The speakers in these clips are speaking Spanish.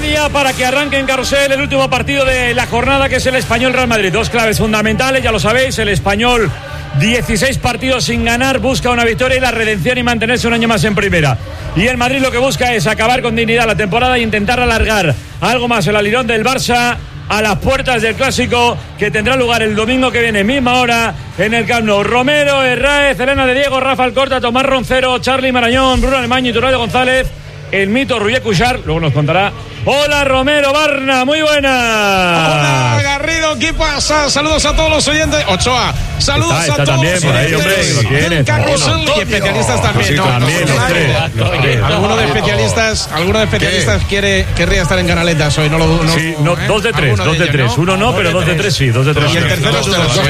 media para que arranque en Carrusel el último partido de la jornada, que es el Español Real Madrid. Dos claves fundamentales, ya lo sabéis. El Español, 16 partidos sin ganar, busca una victoria y la redención y mantenerse un año más en primera. Y el Madrid lo que busca es acabar con dignidad la temporada e intentar alargar algo más el alirón del Barça a las puertas del Clásico, que tendrá lugar el domingo que viene, misma hora, en el Camp Nou. Romero, Herráez, Elena de Diego, Rafa Alcorta, Tomás Roncero, Charly Marañón, Bruno Alemán y Turaldo González. El mito Ruller Cuixart, luego nos contará. Hola Romero, Barna, muy buenas. Hola Garrido, ¿qué pasa? Saludos a todos los oyentes. Ochoa, saludos a todos también los por ahí, hombre, oyentes lo tienes, Carrusel y especialistas también. Sí, ¿no? también, Alguno de especialistas querría estar en Canaletas hoy, no lo dudo. Sí, no, dos de tres. Uno no, pero dos de tres sí. Dos de tres. Y el tercero es dudoso.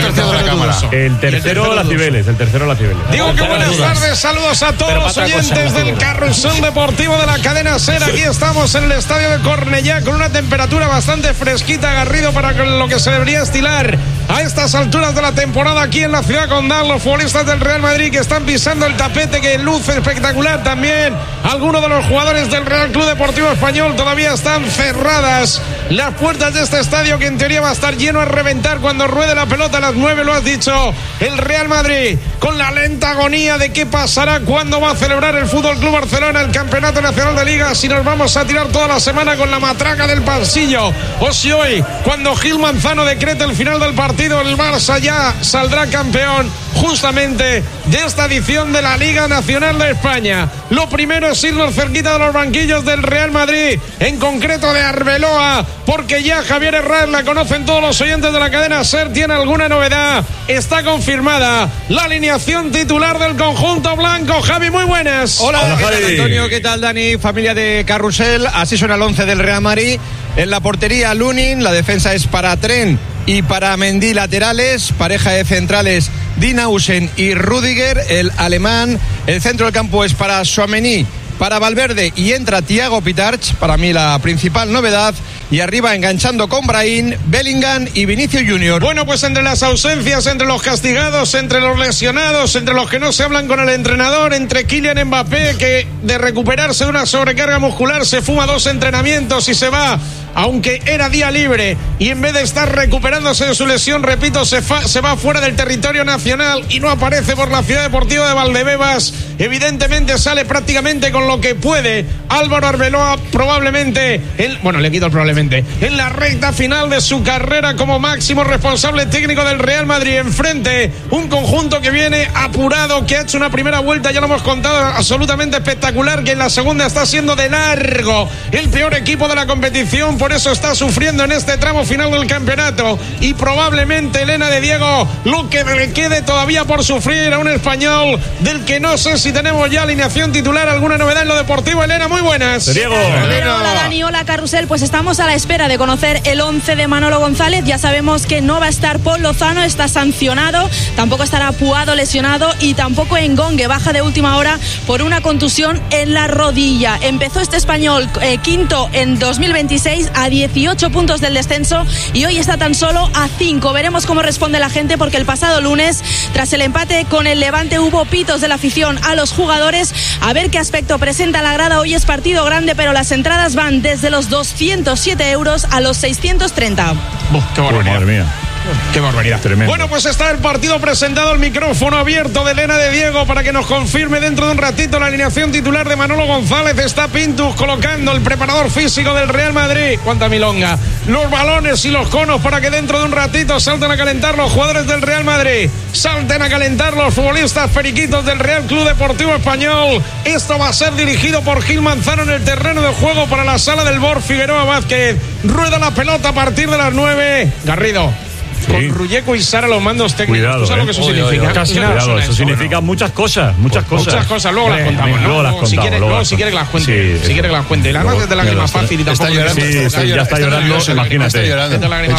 El tercero la Cibeles. Digo que buenas tardes, saludos a todos los oyentes del Carrusel Deportivo de la cadena SER. Aquí estamos en el estadio de Cornellá con una temperatura bastante fresquita, Garrido, para lo que se debería estilar a estas alturas de la temporada aquí en la ciudad condal. Los futbolistas del Real Madrid que están pisando el tapete, que luce espectacular también. Algunos de los jugadores del Real Club Deportivo Español todavía están cerradas las puertas de este estadio, que en teoría va a estar lleno a reventar cuando ruede la pelota a las 9, lo has dicho. El Real Madrid con la lenta agonía de qué pasará, cuándo va a celebrar el Fútbol Club Barcelona el Campeonato Nacional de Liga, si nos vamos a tirar toda la semana con la matraca del pasillo, o si hoy, cuando Gil Manzano decrete el final del partido, el Barça ya saldrá campeón justamente de esta edición de la Liga Nacional de España. Lo primero es irnos cerquita de los banquillos del Real Madrid, en concreto de Arbeloa, porque ya Javier Herráez, la conocen todos los oyentes de la cadena SER, tiene alguna novedad. Está confirmada la alineación titular del conjunto blanco. Javi, muy buenas. Hola, ¿qué tal, Antonio? ¿Qué tal, Dani? Familia de Carrusel. Así suena el 11 del Real Madrid. En la portería, Lunin. La defensa es para Tren y para Mendy laterales. Pareja de centrales, Dinausen y Rüdiger, el alemán. El centro del campo es para Tchouaméni, para Valverde, y entra Thiago Pitarch, para mí la principal novedad. Y arriba enganchando con Brahim, Bellingham y Vinicius Junior. Bueno, pues entre las ausencias, entre los castigados, entre los lesionados, entre los que no se hablan con el entrenador, entre Kylian Mbappé, que de recuperarse de una sobrecarga muscular se fuma 2 entrenamientos y se va, aunque era día libre, y en vez de estar recuperándose de su lesión, repito, se va fuera del territorio nacional y no aparece por la ciudad deportiva de Valdebebas. Evidentemente sale prácticamente con lo que puede Álvaro Arbeloa, probablemente, le quito el probablemente, en la recta final de su carrera como máximo responsable técnico del Real Madrid. Enfrente, un conjunto que viene apurado, que ha hecho una primera vuelta, ya lo hemos contado, absolutamente espectacular, que en la segunda está siendo de largo el peor equipo de la competición, por eso está sufriendo en este tramo final del campeonato. Y probablemente, Elena de Diego, lo que le quede todavía por sufrir a un español del que no sé si tenemos ya alineación titular. ¿Alguna novedad en lo deportivo, Elena? Muy buenas. Diego. Hola Dani, hola Carrusel. Pues estamos a la espera de conocer el 11 de Manolo González. Ya sabemos que no va a estar Paul Lozano, está sancionado, tampoco estará Puado, lesionado, y tampoco Engongue, baja de última hora por una contusión en la rodilla. Empezó este español quinto en 2026 a 18 puntos del descenso y hoy está tan solo a 5. Veremos cómo responde la gente, porque el pasado lunes, tras el empate con el Levante, hubo pitos de la afición a los jugadores. A ver qué aspecto presenta la grada. Hoy es partido grande, pero las entradas van desde los 207 euros a los 630. ¡Qué barbaridad! Madre mía. ¡Qué barbaridad! Tremendo. Bueno, pues está el partido presentado, el micrófono abierto de Elena de Diego para que nos confirme dentro de un ratito la alineación titular de Manolo González. Está Pintus colocando, el preparador físico del Real Madrid. ¡Cuánta milonga! Los balones y los conos para que dentro de un ratito salten a calentar los jugadores del Real Madrid. Salten a calentar los futbolistas periquitos del Real Club Deportivo Español. Esto va a ser dirigido por Gil Manzano en el terreno de juego para la sala del Bor Figueroa Vázquez. Rueda la pelota a partir de las 9. Garrido. Sí. Con Rulleco y Sara los mandos técnicos. Cuidado, ¿Tú sabes lo que eso significa? Casi nada. Cuidado, eso significa muchas cosas. Muchas cosas. Luego las contamos, ¿no? Luego las contamos. Si quiere que las cuente. Sí, si quiere que las cuente. La más es de lágrima fácil y tampoco. Está llorando. Sí, ya está llorando, imagínate. Es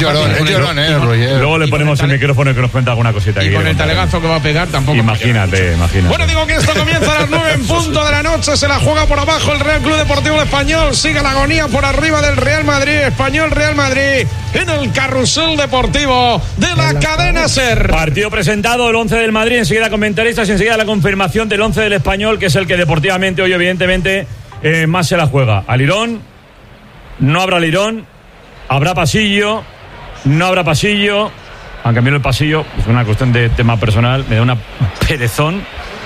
llorón, Luego le ponemos el micrófono que nos cuenta alguna cosita. Y con el talegazo que va a pegar tampoco. Imagínate. Bueno, digo que esto comienza a las 9 en punto de la noche. Se la juega por abajo el Real Club Deportivo Español. Sigue la agonía por arriba del Real Madrid. Español Real Madrid en el Carrusel Deportivo de la cadena SER. Partido presentado, el 11 del Madrid, enseguida comentaristas, enseguida la confirmación del 11 del Español, que es el que deportivamente hoy evidentemente más se la juega. Alirón. no habrá lirón, habrá pasillo, no habrá pasillo. Aunque a mí el pasillo es una cuestión de tema personal, me da una perezón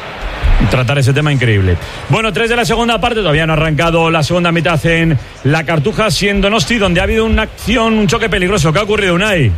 tratar ese tema increíble. Bueno, 3 de la segunda parte, todavía no ha arrancado la segunda mitad en la Cartuja, siendo Donosti, donde ha habido una acción, un choque peligroso. ¿Qué ha ocurrido, Unai?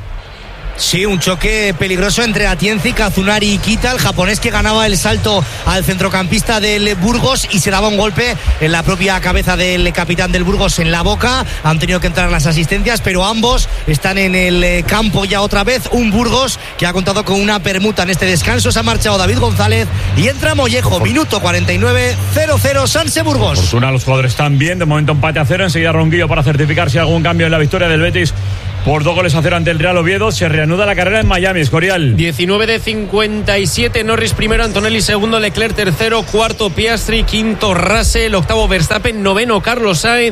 Sí, un choque peligroso entre Atienza y Kazunari Ikita, el japonés que ganaba el salto al centrocampista del Burgos y se daba un golpe en la propia cabeza del capitán del Burgos en la boca. Han tenido que entrar las asistencias, pero ambos están en el campo ya otra vez. Un Burgos que ha contado con una permuta en este descanso. Se ha marchado David González y entra Mollejo. Minuto 49, 0-0 Sanse Burgos. Fortuna, los jugadores están bien. De momento empate a 0. Enseguida Ronquillo para certificar si hay algún cambio en la victoria del Betis por 2-0 ante el Real Oviedo. Se reanuda la carrera en Miami, Escorial. 19 de 57, Norris primero, Antonelli segundo, Leclerc tercero, cuarto Piastri, quinto Russell, octavo Verstappen, noveno Carlos Sainz,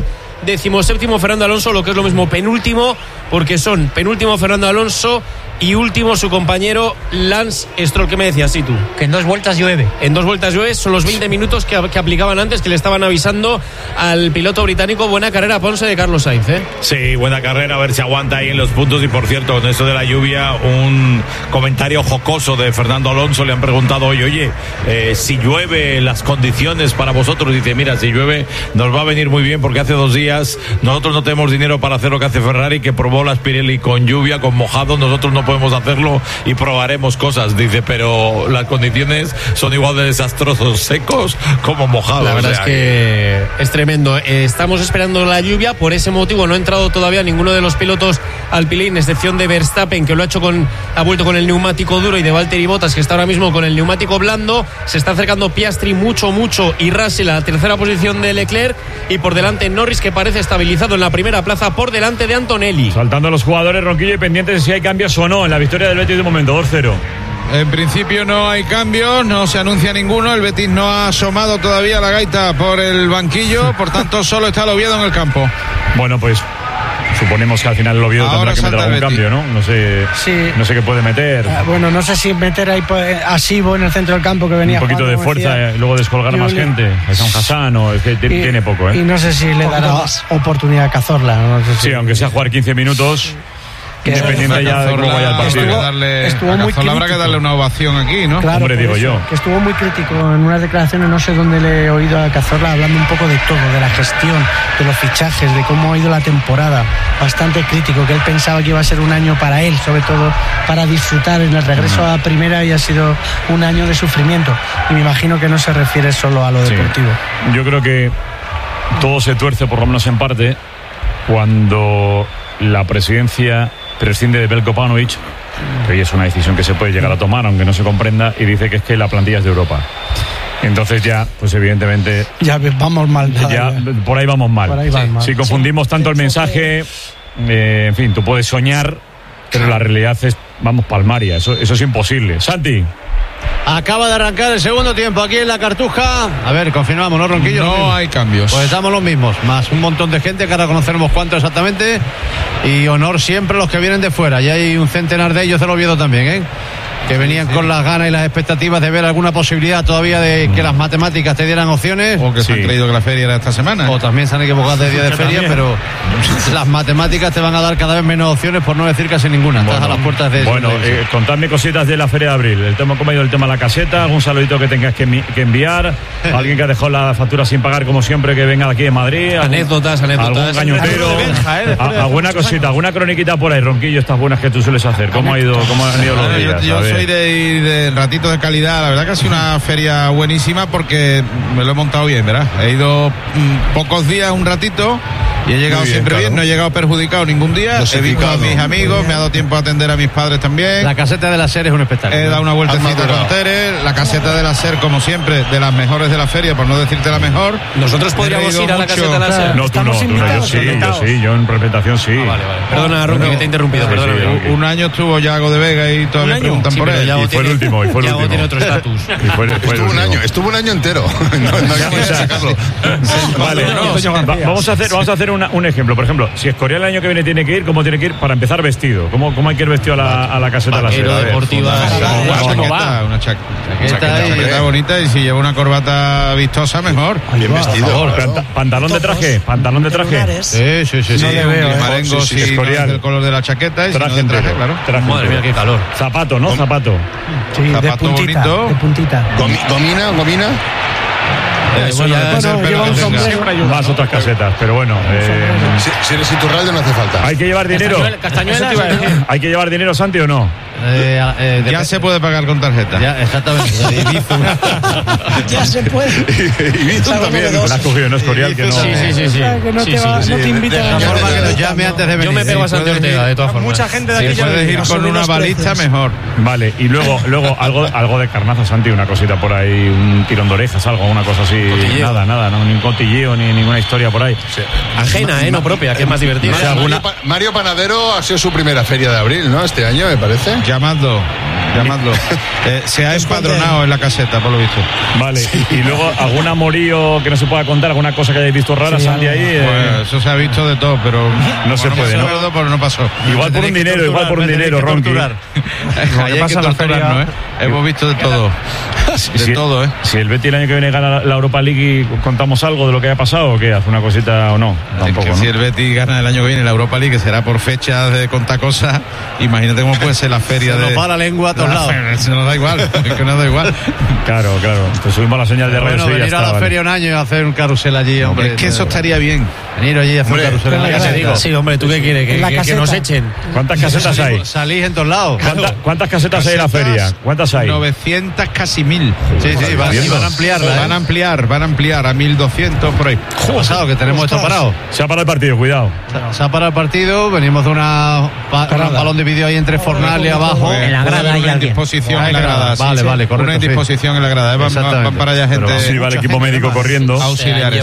17º Fernando Alonso, lo que es lo mismo penúltimo, porque son penúltimo Fernando Alonso y último su compañero Lance Stroll. ¿Qué me decías, tú? Que en 2 vueltas llueve. En 2 vueltas llueve, son los 20 minutos que aplicaban antes, que le estaban avisando al piloto británico. Buena carrera, Ponce, de Carlos Sainz, ¿eh? Sí, buena carrera, a ver si aguanta ahí en los puntos. Y por cierto, con eso de la lluvia, un comentario jocoso de Fernando Alonso. Le han preguntado hoy, oye, si llueve, las condiciones para vosotros. Dice, mira, si llueve nos va a venir muy bien, porque hace 2 días nosotros no tenemos dinero para hacer lo que hace Ferrari, que probó las Pirelli con lluvia, con mojado. Nosotros no podemos hacerlo y probaremos cosas, dice, pero las condiciones son igual de desastrosos, secos como mojados. La verdad es que es tremendo. Estamos esperando la lluvia, por ese motivo no ha entrado todavía ninguno de los pilotos Alpine, excepción de Verstappen, que lo ha vuelto con el neumático duro, y de Valtteri Bottas, que está ahora mismo con el neumático blando. Se está acercando Piastri mucho, y Russell a la tercera posición de Leclerc, y por delante Norris, que parece estabilizado en la primera plaza, por delante de Antonelli. Saltando los jugadores, Ronquillo, y pendientes de si hay cambios o no en la victoria del Betis de momento, 2-0. En principio no hay cambios, no se anuncia ninguno. El Betis no ha asomado todavía la gaita por el banquillo, por tanto solo está el Oviedo en el campo. Bueno, pues suponemos que al final el Oviedo tendrá que meter algún cambio, ¿no? No sé, sí. No sé qué puede meter. Bueno, no sé si meter ahí a Sibo en el centro del campo, que venía un poquito de fuerza, y luego descolgar más gente. A San Hassan, o es que tiene poco, ¿eh? Y no sé si le dará oportunidad a Cazorla. No sé si... Sí, aunque sea jugar 15 minutos. Independiente ya de cómo vaya el partido. Habrá que darle una ovación aquí, ¿no? Claro, hombre, digo yo. Que estuvo muy crítico en unas declaraciones, no sé dónde le he oído a Cazorla hablando un poco de todo, de la gestión, de los fichajes, de cómo ha ido la temporada. Bastante crítico, que él pensaba que iba a ser un año para él, sobre todo para disfrutar en el regreso a primera, y ha sido un año de sufrimiento. Y me imagino que no se refiere solo a lo deportivo. Yo creo que todo se tuerce, por lo menos en parte, cuando la presidencia prescinde de Veljko Paunovic, que hoy es una decisión que se puede llegar a tomar, aunque no se comprenda, y dice que es que la plantilla es de Europa. Entonces ya, pues evidentemente... Ya vamos mal. Ya, por ahí vamos mal. Si confundimos tanto el mensaje, en fin, tú puedes soñar, pero la realidad es, vamos, palmaria. Eso es imposible. Santi. Acaba de arrancar el segundo tiempo aquí en la Cartuja. A ver, confirmamos, ¿no, Ronquillo? No hay cambios. Pues estamos los mismos, más un montón de gente que ahora conoceremos cuánto exactamente. Y honor siempre a los que vienen de fuera. Y hay un centenar de ellos del Oviedo también, ¿eh? Que venían con las ganas y las expectativas de ver alguna posibilidad todavía de que las matemáticas te dieran opciones. O que se han creído que la feria era esta semana. O también se han equivocado de día de feria, pero las matemáticas te van a dar cada vez menos opciones, por no decir casi ninguna. Estás a las puertas de... Bueno, contadme cositas de la feria de abril. El tema, ¿cómo ha ido el tema de la caseta? ¿Algún saludito que tengas que enviar? ¿Alguien que ha dejado la factura sin pagar, como siempre, que venga de aquí de Madrid? Anécdotas. ¿Algún cañotero? Alguna cosita, alguna croniquita por ahí, Ronquillo, estas buenas que tú sueles hacer. ¿Cómo han ido los días? Yo soy de ratito de calidad. La verdad que ha sido una feria buenísima, porque me lo he montado bien, ¿verdad? He ido pocos días, un ratito, y he llegado siempre bien, no he llegado perjudicado ningún día. He visto a mis amigos, me ha dado tiempo a atender a mis padres también. La caseta de la SER es un espectáculo. He dado una vueltecita con Tere. La caseta de la SER, como siempre, de las mejores de la feria, por no decirte la mejor. Nosotros podríamos ir a la caseta de la SER. No, tú no, yo en representación sí. Vale. Perdona, Ronqui, que te he interrumpido. Un año estuvo Yago de Vega y todavía me preguntan por él. Y fue el último. Yago tiene otro estatus. Estuvo un año entero. No hay que sacarlo. Vale, vamos a hacer un ejemplo. Por ejemplo, si Escorial el año que viene tiene que ir, ¿cómo tiene que ir? Para empezar vestido. ¿Cómo hay que ir vestido a la caseta de la Seda? Deportiva. Una chaqueta bonita, y si lleva una corbata vistosa, mejor. Bien vestido. ¿Pantalón de traje? ¿Pantalón de traje? Sí. No le veo, Marengo, sí, Escorial. el color de la chaqueta y si no Traje de traje, entero. claro. Madre mía, qué calor. Zapato, ¿no? Zapato. Sí, de Zapato puntita. bonito. De puntita. Gomina. Eso ya es el pelo que tenga. Más otras casetas, pero bueno. Si eres Iturralde no hace falta. ¿Hay que llevar dinero? Castañuelas. ¿Hay que llevar dinero, Santi, o no? Ya se puede pagar con tarjeta. Ya, exactamente. Ya se puede. Y Bizum también. La has cogido, ¿no? Escorial, que no. Sí. Que no te invita De a la forma que nos llame antes de venir. Yo me pego a Santi Ortega, de todas formas. Mucha gente de aquí Si ya puedes ir con una balista, mejor. Vale, y luego algo de carnaza, Santi, una cosita por ahí, un tirón de orejas, algo, una cosa así. Cotilleo. Nada, no, ni un cotilleo, ni ninguna historia por ahí. Ajena, no propia, que es más divertida. No sé, alguna- Mario Panadero ha sido su primera feria de abril, ¿no? Este año, me parece. Llamadlo. Se ha espadronado en la caseta, por lo visto. Vale, y luego algún amorío que no se pueda contar, alguna cosa que hayáis visto rara, Santi, ahí. Pues eso se ha visto de todo, pero No se puede, me ¿no? acuerdo, pero no pasó. Igual por un dinero, Ronqui. Ahí hay que torturarnos, ¿eh? Hemos visto de todo. De todo, ¿eh? Si el Betis el año que viene gana la Europa League y contamos algo de lo que haya pasado, ¿o qué? ¿Hace una cosita o no? Tampoco, Que ¿no? si el Betis gana el año que viene la Europa League, que será por fechas de contar cosas, imagínate cómo puede ser la feria de... Nos va la lengua a todos lados. Se nos da igual, es que nos da igual. Claro. Te subimos la señal de radio. Bueno, venir a la feria un año y hacer un carrusel allí, hombre. Es que eso estaría bien. Venir allí y hacer un carrusel en la ya casa. te digo. Sí, hombre, ¿tú qué quieres? En la Que caseta. nos echen. ¿Cuántas casetas hay? Salís en todos lados. ¿Cuántas casetas hay en la feria? ¿Cuántas hay? 900 casi 1000. Sí, van a ampliarla. Van a ampliar a 1200 por ahí. ¿Qué ha pasado? Que tenemos esto parado. Se ha parado el partido, cuidado. Se ha parado el partido, venimos de un balón de vídeo ahí entre Fornal y abajo. En la grada hay una alguien. indisposición en la grada. Vale, correcto. Una indisposición en la grada. Van para allá gente. Sí, va el equipo médico corriendo. Auxiliares.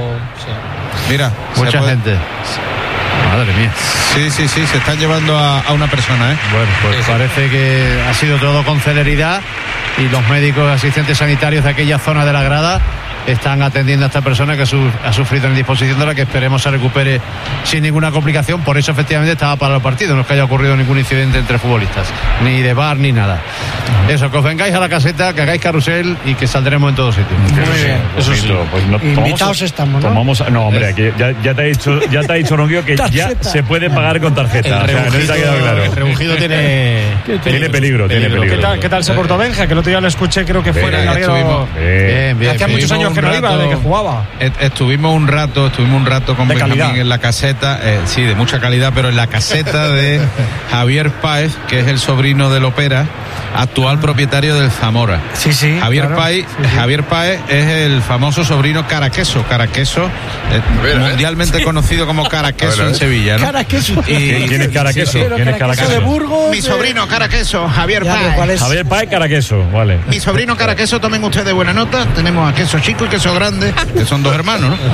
Mira, Mucha gente. Madre mía. Sí, se están llevando a una persona, ¿eh? Bueno, pues parece que ha sido todo con celeridad y los médicos asistentes sanitarios de aquella zona de la grada están atendiendo a esta persona que ha sufrido en indisposición, de la que esperemos se recupere sin ninguna complicación. Por eso efectivamente estaba para el partido, no es que haya ocurrido ningún incidente entre futbolistas, ni de bar ni nada. Eso, que os vengáis a la caseta, que hagáis carrusel y que saldremos en todos sitios. Muy bien. Eso sí. Pues no, Invitados estamos, ¿no? No, hombre, aquí ya te ha dicho Ronquillo que ya se puede pagar con tarjeta. O sea, no te ha quedado claro. El rebujido tiene peligro. ¿Qué tal se portó Benja? Que el otro día lo escuché, creo que fue en el larguero. Bien. Hacía muchos años que no iba, de que jugaba. Estuvimos un rato con De Benjamín calidad. en la caseta, sí, de mucha calidad, pero en la caseta de Javier Páez, que es el sobrino del Opera, actual propietario del Zamora. Sí. Javier claro. Páez es el famoso sobrino Caraqueso, mundialmente conocido como Caraqueso en Sevilla, ¿no? Caraqueso. ¿Quién es Caraqueso? ¿Quién es de Caraqueso? Burgos. Mi sobrino Caraqueso, Javier Ya, Páez. ¿cuál es? Javier Páez Caraqueso, vale. Mi sobrino Caraqueso, tomen ustedes buena nota. Tenemos a queso chico y queso grande, que son dos hermanos, ¿no?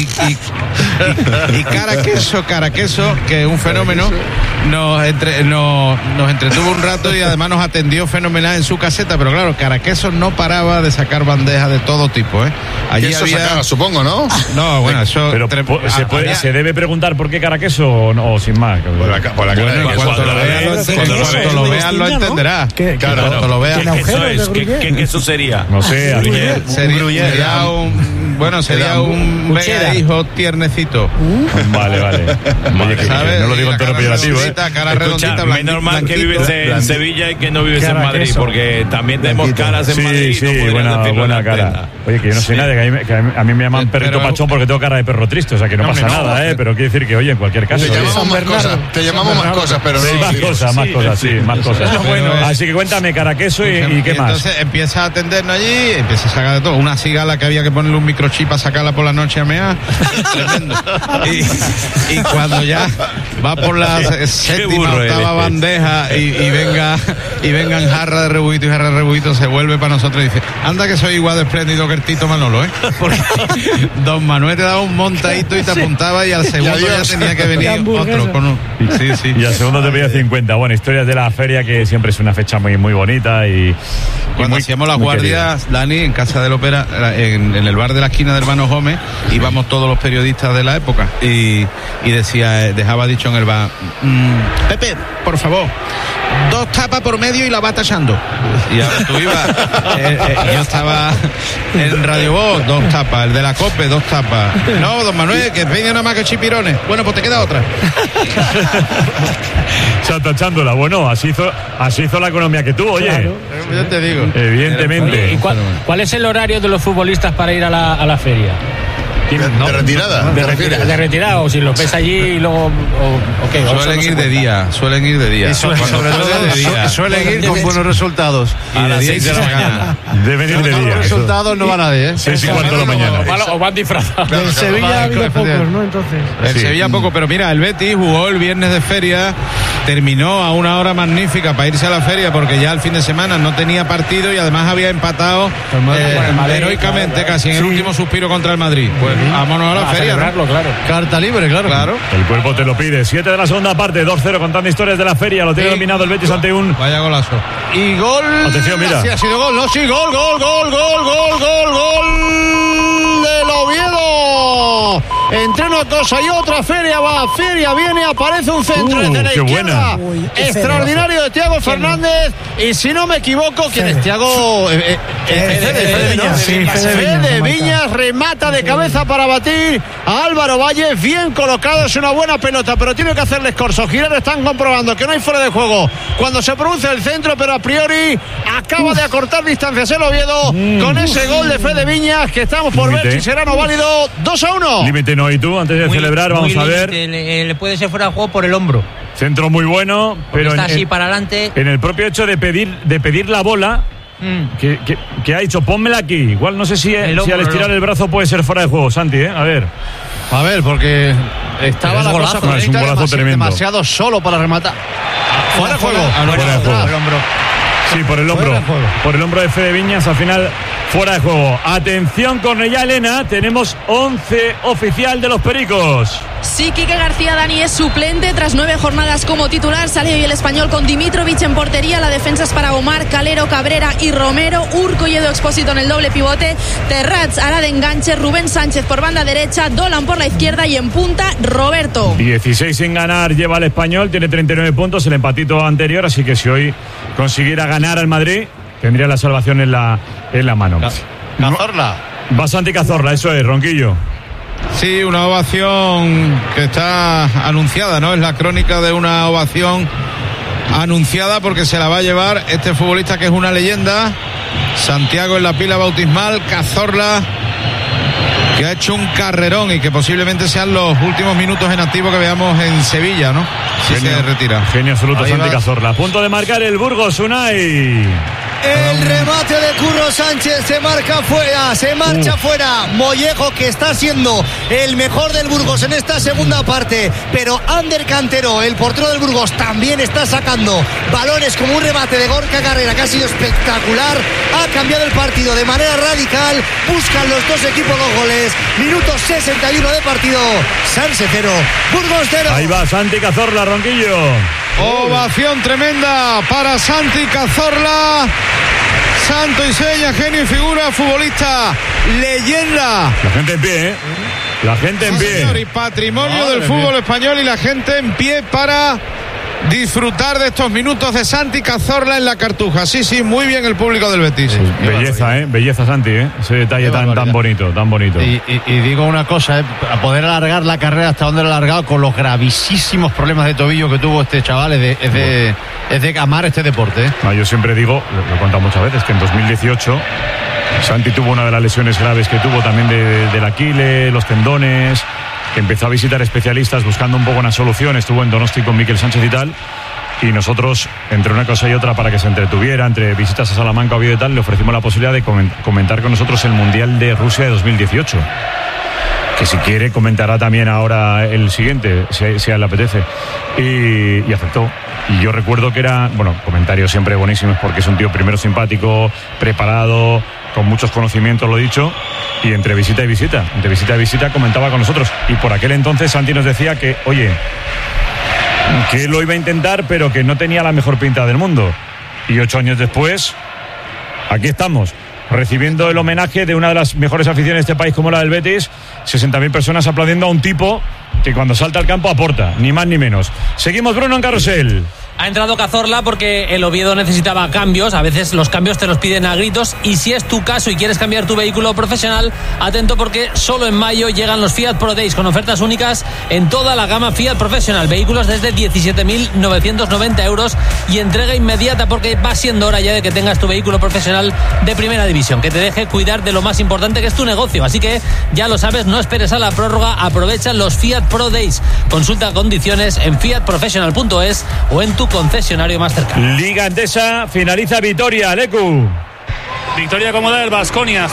Y Caraqueso, que es un fenómeno, nos entretuvo un rato y además nos atendió fenomenal en su caseta. Pero claro, Caraqueso no paraba de sacar bandejas de todo tipo, ¿eh? Allí Eso había... sacaba, supongo, ¿no? No, bueno, eso... Pero ¿se debe preguntar por qué Caraqueso o sin más? Por la cara Bueno, de en queso. cuanto lo veas lo entenderás. Claro, Cuando lo veas. Tiene agujeros de Gruyère. ¿Qué queso sería? No sé, Sería un vea hijo tiernecito. Vale. Oye, que ¿Sabes? no lo digo en tono peyorativo, ¿eh? Cara redondita, Escucha, menos mal que vives en Sevilla y que no vives en Cara Madrid, queso. porque también tenemos caras en Madrid. Sí, y no podrías decirlo en buena la cara. antena. Oye, que yo no soy nadie, que a mí me llaman perrito Pero- pachón porque tengo cara de perro triste, o sea que no pasa nada, pero quiero decir que, oye, en cualquier caso. Te llamamos más cosas, pero Sí, no. más cosas. Así que cuéntame, Caraqueso y qué más. Entonces empieza a atendernos allí, empieza a sacar de todo. Una cigala que había que ponerle un microchip a sacarla por la noche a mear. Tremendo. Y cuando ya va por la séptima, burro octava eres. bandeja y venga y vengan jarra de rebujito, se vuelve para nosotros y dice, anda que soy igual de espléndido que el Tito Manolo, ¿eh? Porque don Manuel te daba un montadito y te apuntaba y al segundo ya tenía que venir otro con un... Sí. Y al segundo te pedía 50. Bueno, historias de la feria, que siempre es una fecha muy, muy bonita y cuando hacíamos las guardias, Dani, en Casa del Ópera, en el bar de la esquina del Hermano Gómez, íbamos todos los periodistas de la época y decía, dejaba dicho en el bar, Pepe, por favor, 2 tapas por medio y la va tachando. Y ahora tú ibas, yo estaba en Radio Voz, 2 tapas, el de la COPE, 2 tapas. No, don Manuel, que venga nada más que chipirones. Bueno, pues te queda otra. O sea, tachándola. Bueno, así hizo la economía que tuvo, oye. Claro. Yo te digo. Evidentemente. Oye, ¿y cuál es el horario de los futbolistas para ir a la feria? ¿De retirada? De retirada, o si lo ves allí y luego... Okay, suelen ir de día. Y suelen ir con buenos resultados. A las 6 de la mañana. Deben ir de día. Los resultados no van a ver, ¿eh? 6:15 de la mañana. O van disfrazados. En Sevilla ha habido pocos, ¿no? Entonces. En Sevilla poco, pero mira, el Betis jugó el viernes de feria, terminó a una hora magnífica para irse a la feria porque ya el fin de semana no tenía partido y además había empatado heroicamente casi en el último suspiro contra el Madrid. Pues vámonos a la feria, ¿no? Claro. Carta libre, claro. El cuerpo te lo pide. 7 de la segunda parte, 2-0, contando historias de la feria. Lo tiene dominado el Betis ante un... Vaya golazo. Y gol. Atención, mira. Sí, ha sido gol, ¿no? Sí, gol del Oviedo. Entre una cosa y otra, feria viene, aparece un centro desde la izquierda. Extraordinario de Thiago Fernández. Y si no me equivoco, ¿quién es Thiago? Fede Viñas remata de cabeza para batir a Álvaro Valle, bien colocado, es una buena pelota, pero tiene que hacerles corso. Girar están comprobando que no hay fuera de juego cuando se produce el centro, pero a priori acaba de acortar distancias el Oviedo con ese gol de Fede Viñas, que estamos por ver si será no válido. 2-1. Límite no, y tú, antes de celebrar, vamos a ver. Le puede ser fuera de juego por el hombro. Centro muy bueno, pero está así para adelante. En el propio hecho de pedir la bola, que ha dicho, pónmela aquí. Igual no sé si al estirar el brazo puede ser fuera de juego, Santi, A ver, porque estaba la cosa es un golazo tremendo. Demasiado solo para rematar. Fuera de juego. Sí, por el hombro. Por el hombro de Fede Viñas, al final fuera de juego. Atención, Cornellá, Elena, tenemos 11 oficial de los Pericos. Sí, Quique García, Dani, es suplente tras 9 jornadas como titular. Sale hoy el español con Dimitrovic en portería. La defensa es para Omar, Calero, Cabrera y Romero. Urco y Edu Expósito en el doble pivote. Terrats hará de enganche. Rubén Sánchez por banda derecha. Dolan por la izquierda y en punta Roberto. 16 sin ganar lleva el español. Tiene 39 puntos, el empatito anterior. Así que si hoy consiguiera ganar al Madrid, tendría la salvación en la mano. Cazorla. Va Santi Cazorla, eso es, Ronquillo. Sí, una ovación que está anunciada, ¿no? Es la crónica de una ovación anunciada porque se la va a llevar este futbolista que es una leyenda. Santiago en la pila bautismal, Cazorla, que ha hecho un carrerón y que posiblemente sean los últimos minutos en activo que veamos en Sevilla, ¿no? Si se retira. Genio absoluto, Santi Cazorla. A punto de marcar el Burgos, Unai. El remate de Curro Sánchez se marcha fuera. Mollejo, que está siendo el mejor del Burgos en esta segunda parte, pero Ander Cantero, el portero del Burgos, también está sacando balones como un remate de Gorka Carrera que ha sido espectacular. Ha cambiado el partido de manera radical. Buscan los dos equipos los goles. Minuto 61 de partido. Sanse 0, Burgos 0. Ahí va Santi Cazorla, Ronquillo. Ovación tremenda para Santi Cazorla. Santo y seña, genio y figura, futbolista, leyenda. La gente en pie, La gente en pie. Señor, y patrimonio del fútbol español, y la gente en pie para disfrutar de estos minutos de Santi Cazorla en la Cartuja. Sí, muy bien el público del Betis. Sí, belleza Santi, ese detalle tan bonito. Y digo una cosa, a poder alargar la carrera hasta donde la ha alargado con los gravísimos problemas de tobillo que tuvo este chaval, es de amar este deporte. Yo siempre digo, lo he contado muchas veces, que en 2018 Santi tuvo una de las lesiones graves que tuvo también del Aquiles, los tendones, que empezó a visitar especialistas buscando un poco una solución. Estuvo en Donosti con Miquel Sánchez y tal, y nosotros, entre una cosa y otra, para que se entretuviera, entre visitas a Salamanca, Oviedo y tal, le ofrecimos la posibilidad de comentar con nosotros el Mundial de Rusia de 2018. que si quiere comentará también ahora el siguiente, si a él le apetece. Y aceptó. Y yo recuerdo que era, comentarios siempre buenísimos, porque es un tío primero simpático, preparado, con muchos conocimientos, lo dicho, y entre visita y visita comentaba con nosotros. Y por aquel entonces Santi nos decía que, oye, que él lo iba a intentar, pero que no tenía la mejor pinta del mundo. Y 8 años después, aquí estamos, recibiendo el homenaje de una de las mejores aficiones de este país, como la del Betis. 60.000 personas aplaudiendo a un tipo que cuando salta al campo aporta, ni más ni menos. Seguimos, Bruno, en Carrusel. Ha entrado Cazorla porque el Oviedo necesitaba cambios. A veces los cambios te los piden a gritos. Y si es tu caso y quieres cambiar tu vehículo profesional, atento, porque solo en mayo llegan los Fiat Pro Days con ofertas únicas en toda la gama Fiat Professional. Vehículos desde 17.990 euros y entrega inmediata, porque va siendo hora ya de que tengas tu vehículo profesional de primera división, que te deje cuidar de lo más importante, que es tu negocio. Así que ya lo sabes, no esperes a la prórroga, aprovecha los Fiat Pro Days. Consulta condiciones en fiatprofessional.es o en tu concesionario más cercano. Liga Endesa, finaliza Vitoria, Lecu. Victoria cómoda del Baskonia,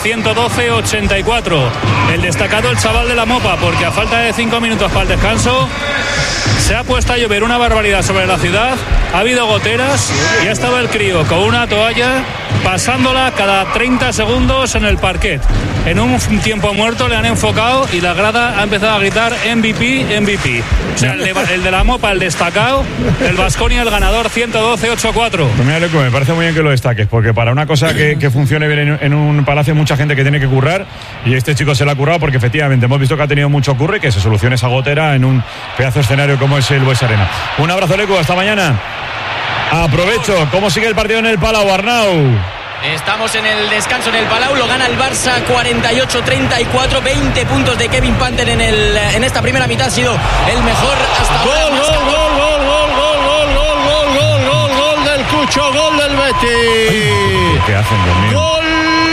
112-84. El destacado, el chaval de la Mopa, porque a falta de 5 minutos para el descanso se ha puesto a llover una barbaridad sobre la ciudad. Ha habido goteras y ha estado el crío con una toalla pasándola cada 30 segundos en el parquet. En un tiempo muerto le han enfocado y la grada ha empezado a gritar MVP, MVP. O sea, el de la Mopa, el destacado, el Baskonia, el ganador, 112-84. Pues mira, Leco, me parece muy bien que lo destaques, porque para una cosa que funcione bien en un palacio hay mucha gente que tiene que currar, y este chico se la ha currado, porque efectivamente hemos visto que ha tenido mucho curro y que se solucione esa gotera en un pedazo de escenario como es el Bues Arena. Un abrazo, Leco, hasta mañana. Aprovecho. ¿Cómo sigue el partido en el Palau, Arnau? Estamos en el descanso en el Palau, lo gana el Barça 48-34, 20 puntos de Kevin Panther en esta primera mitad, ha sido el mejor hasta ahora. Gol del Cucho, gol del Betis. ¿Qué hacen, Dios mío? Gol,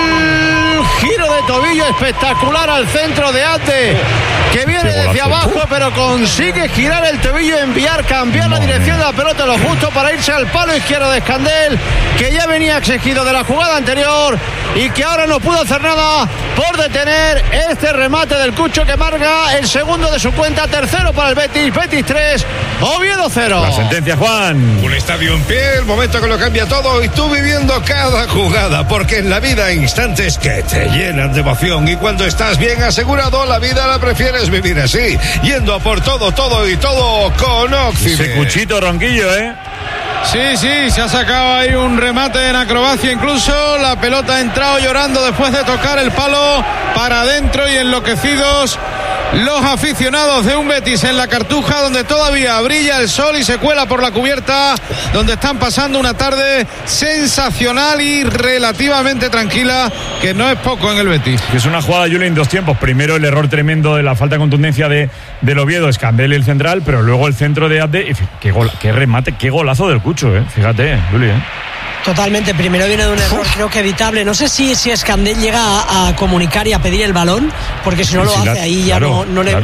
giro de tobillo espectacular al centro de Ate, que viene desde abajo, pero consigue girar el tobillo, cambiar la dirección de la pelota, lo justo para irse al palo izquierdo de Escandel, que ya venía exigido de la jugada anterior y que ahora no pudo hacer nada por detener este remate del Cucho, que marca el segundo de su cuenta, tercero para el Betis. Betis 3, Oviedo 0. La sentencia, Juan. Un estadio en pie, el momento que lo cambia todo, y tú viviendo cada jugada, porque en la vida hay instantes que te llenan de emoción, y cuando estás bien asegurado, la vida la prefieres vivir así, yendo a por todo con Oxide. Ese Cuchito Ronquillo, Sí, se ha sacado ahí un remate en acrobacia, incluso la pelota ha entrado llorando después de tocar el palo para adentro, y enloquecidos los aficionados de un Betis en la Cartuja, donde todavía brilla el sol y se cuela por la cubierta, donde están pasando una tarde sensacional y relativamente tranquila, que no es poco en el Betis. Es una jugada, Juli, en dos tiempos. Primero el error tremendo de la falta de contundencia del Oviedo, Escandel, el central, pero luego el centro de Abde, y qué remate, qué golazo del Cucho, fíjate, Juli, Totalmente, primero viene de un error creo que evitable. No sé si Escandel llega a comunicar y a pedir el balón, porque si no lo hace ahí ya no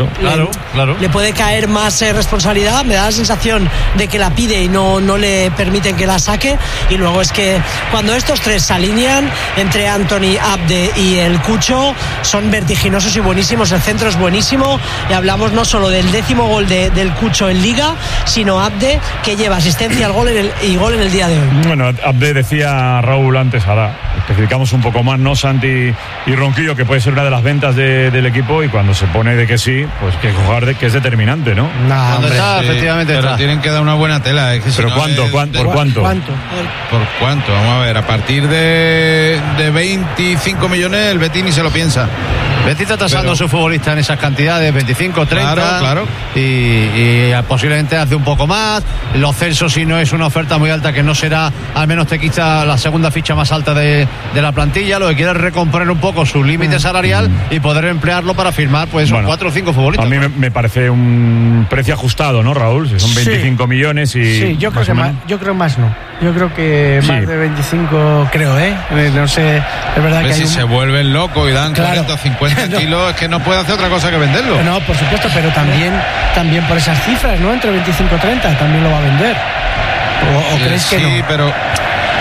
le puede caer más responsabilidad. Me da la sensación de que la pide y no le permiten que la saque. Y luego es que cuando estos tres se alinean entre Anthony, Abde y el Cucho, son vertiginosos y buenísimos. El centro es buenísimo, y hablamos no solo del 10º gol del Cucho en Liga, sino Abde, que lleva asistencia al gol y gol en el día de hoy. Bueno, Abde, decía Raúl antes, ahora especificamos un poco más, ¿no? Santi y Ronquillo, que puede ser una de las ventas del equipo, y cuando se pone de que sí, pues que jugar que es determinante, ¿no? Efectivamente pero tienen que dar una buena tela. Es que pero ¿cuánto? ¿Por cuánto? ¿Por cuánto? Vamos a ver, a partir de 25 millones el Betis ni se lo piensa. Betis está tasando a su futbolista en esas cantidades, 25, 30. Claro. Y posiblemente hace un poco más. Los Celsos, si no es una oferta muy alta, que no será, al menos te quita la segunda ficha más alta de la plantilla. Lo que quiere es recomponer un poco su límite salarial y poder emplearlo para firmar, pues, 4 o 5 futbolistas. A mí me parece un precio ajustado, ¿no, Raúl? Si son 25 millones y... Sí, yo creo que más no. Yo creo que más de 25, creo, no sé, es verdad que si se vuelven locos y dan 40 o 50 kilos, es que no puede hacer otra cosa que venderlo. No, por supuesto, pero también por esas cifras, ¿no? Entre 25 y 30 también lo va a vender. ¿O crees que no? Sí, pero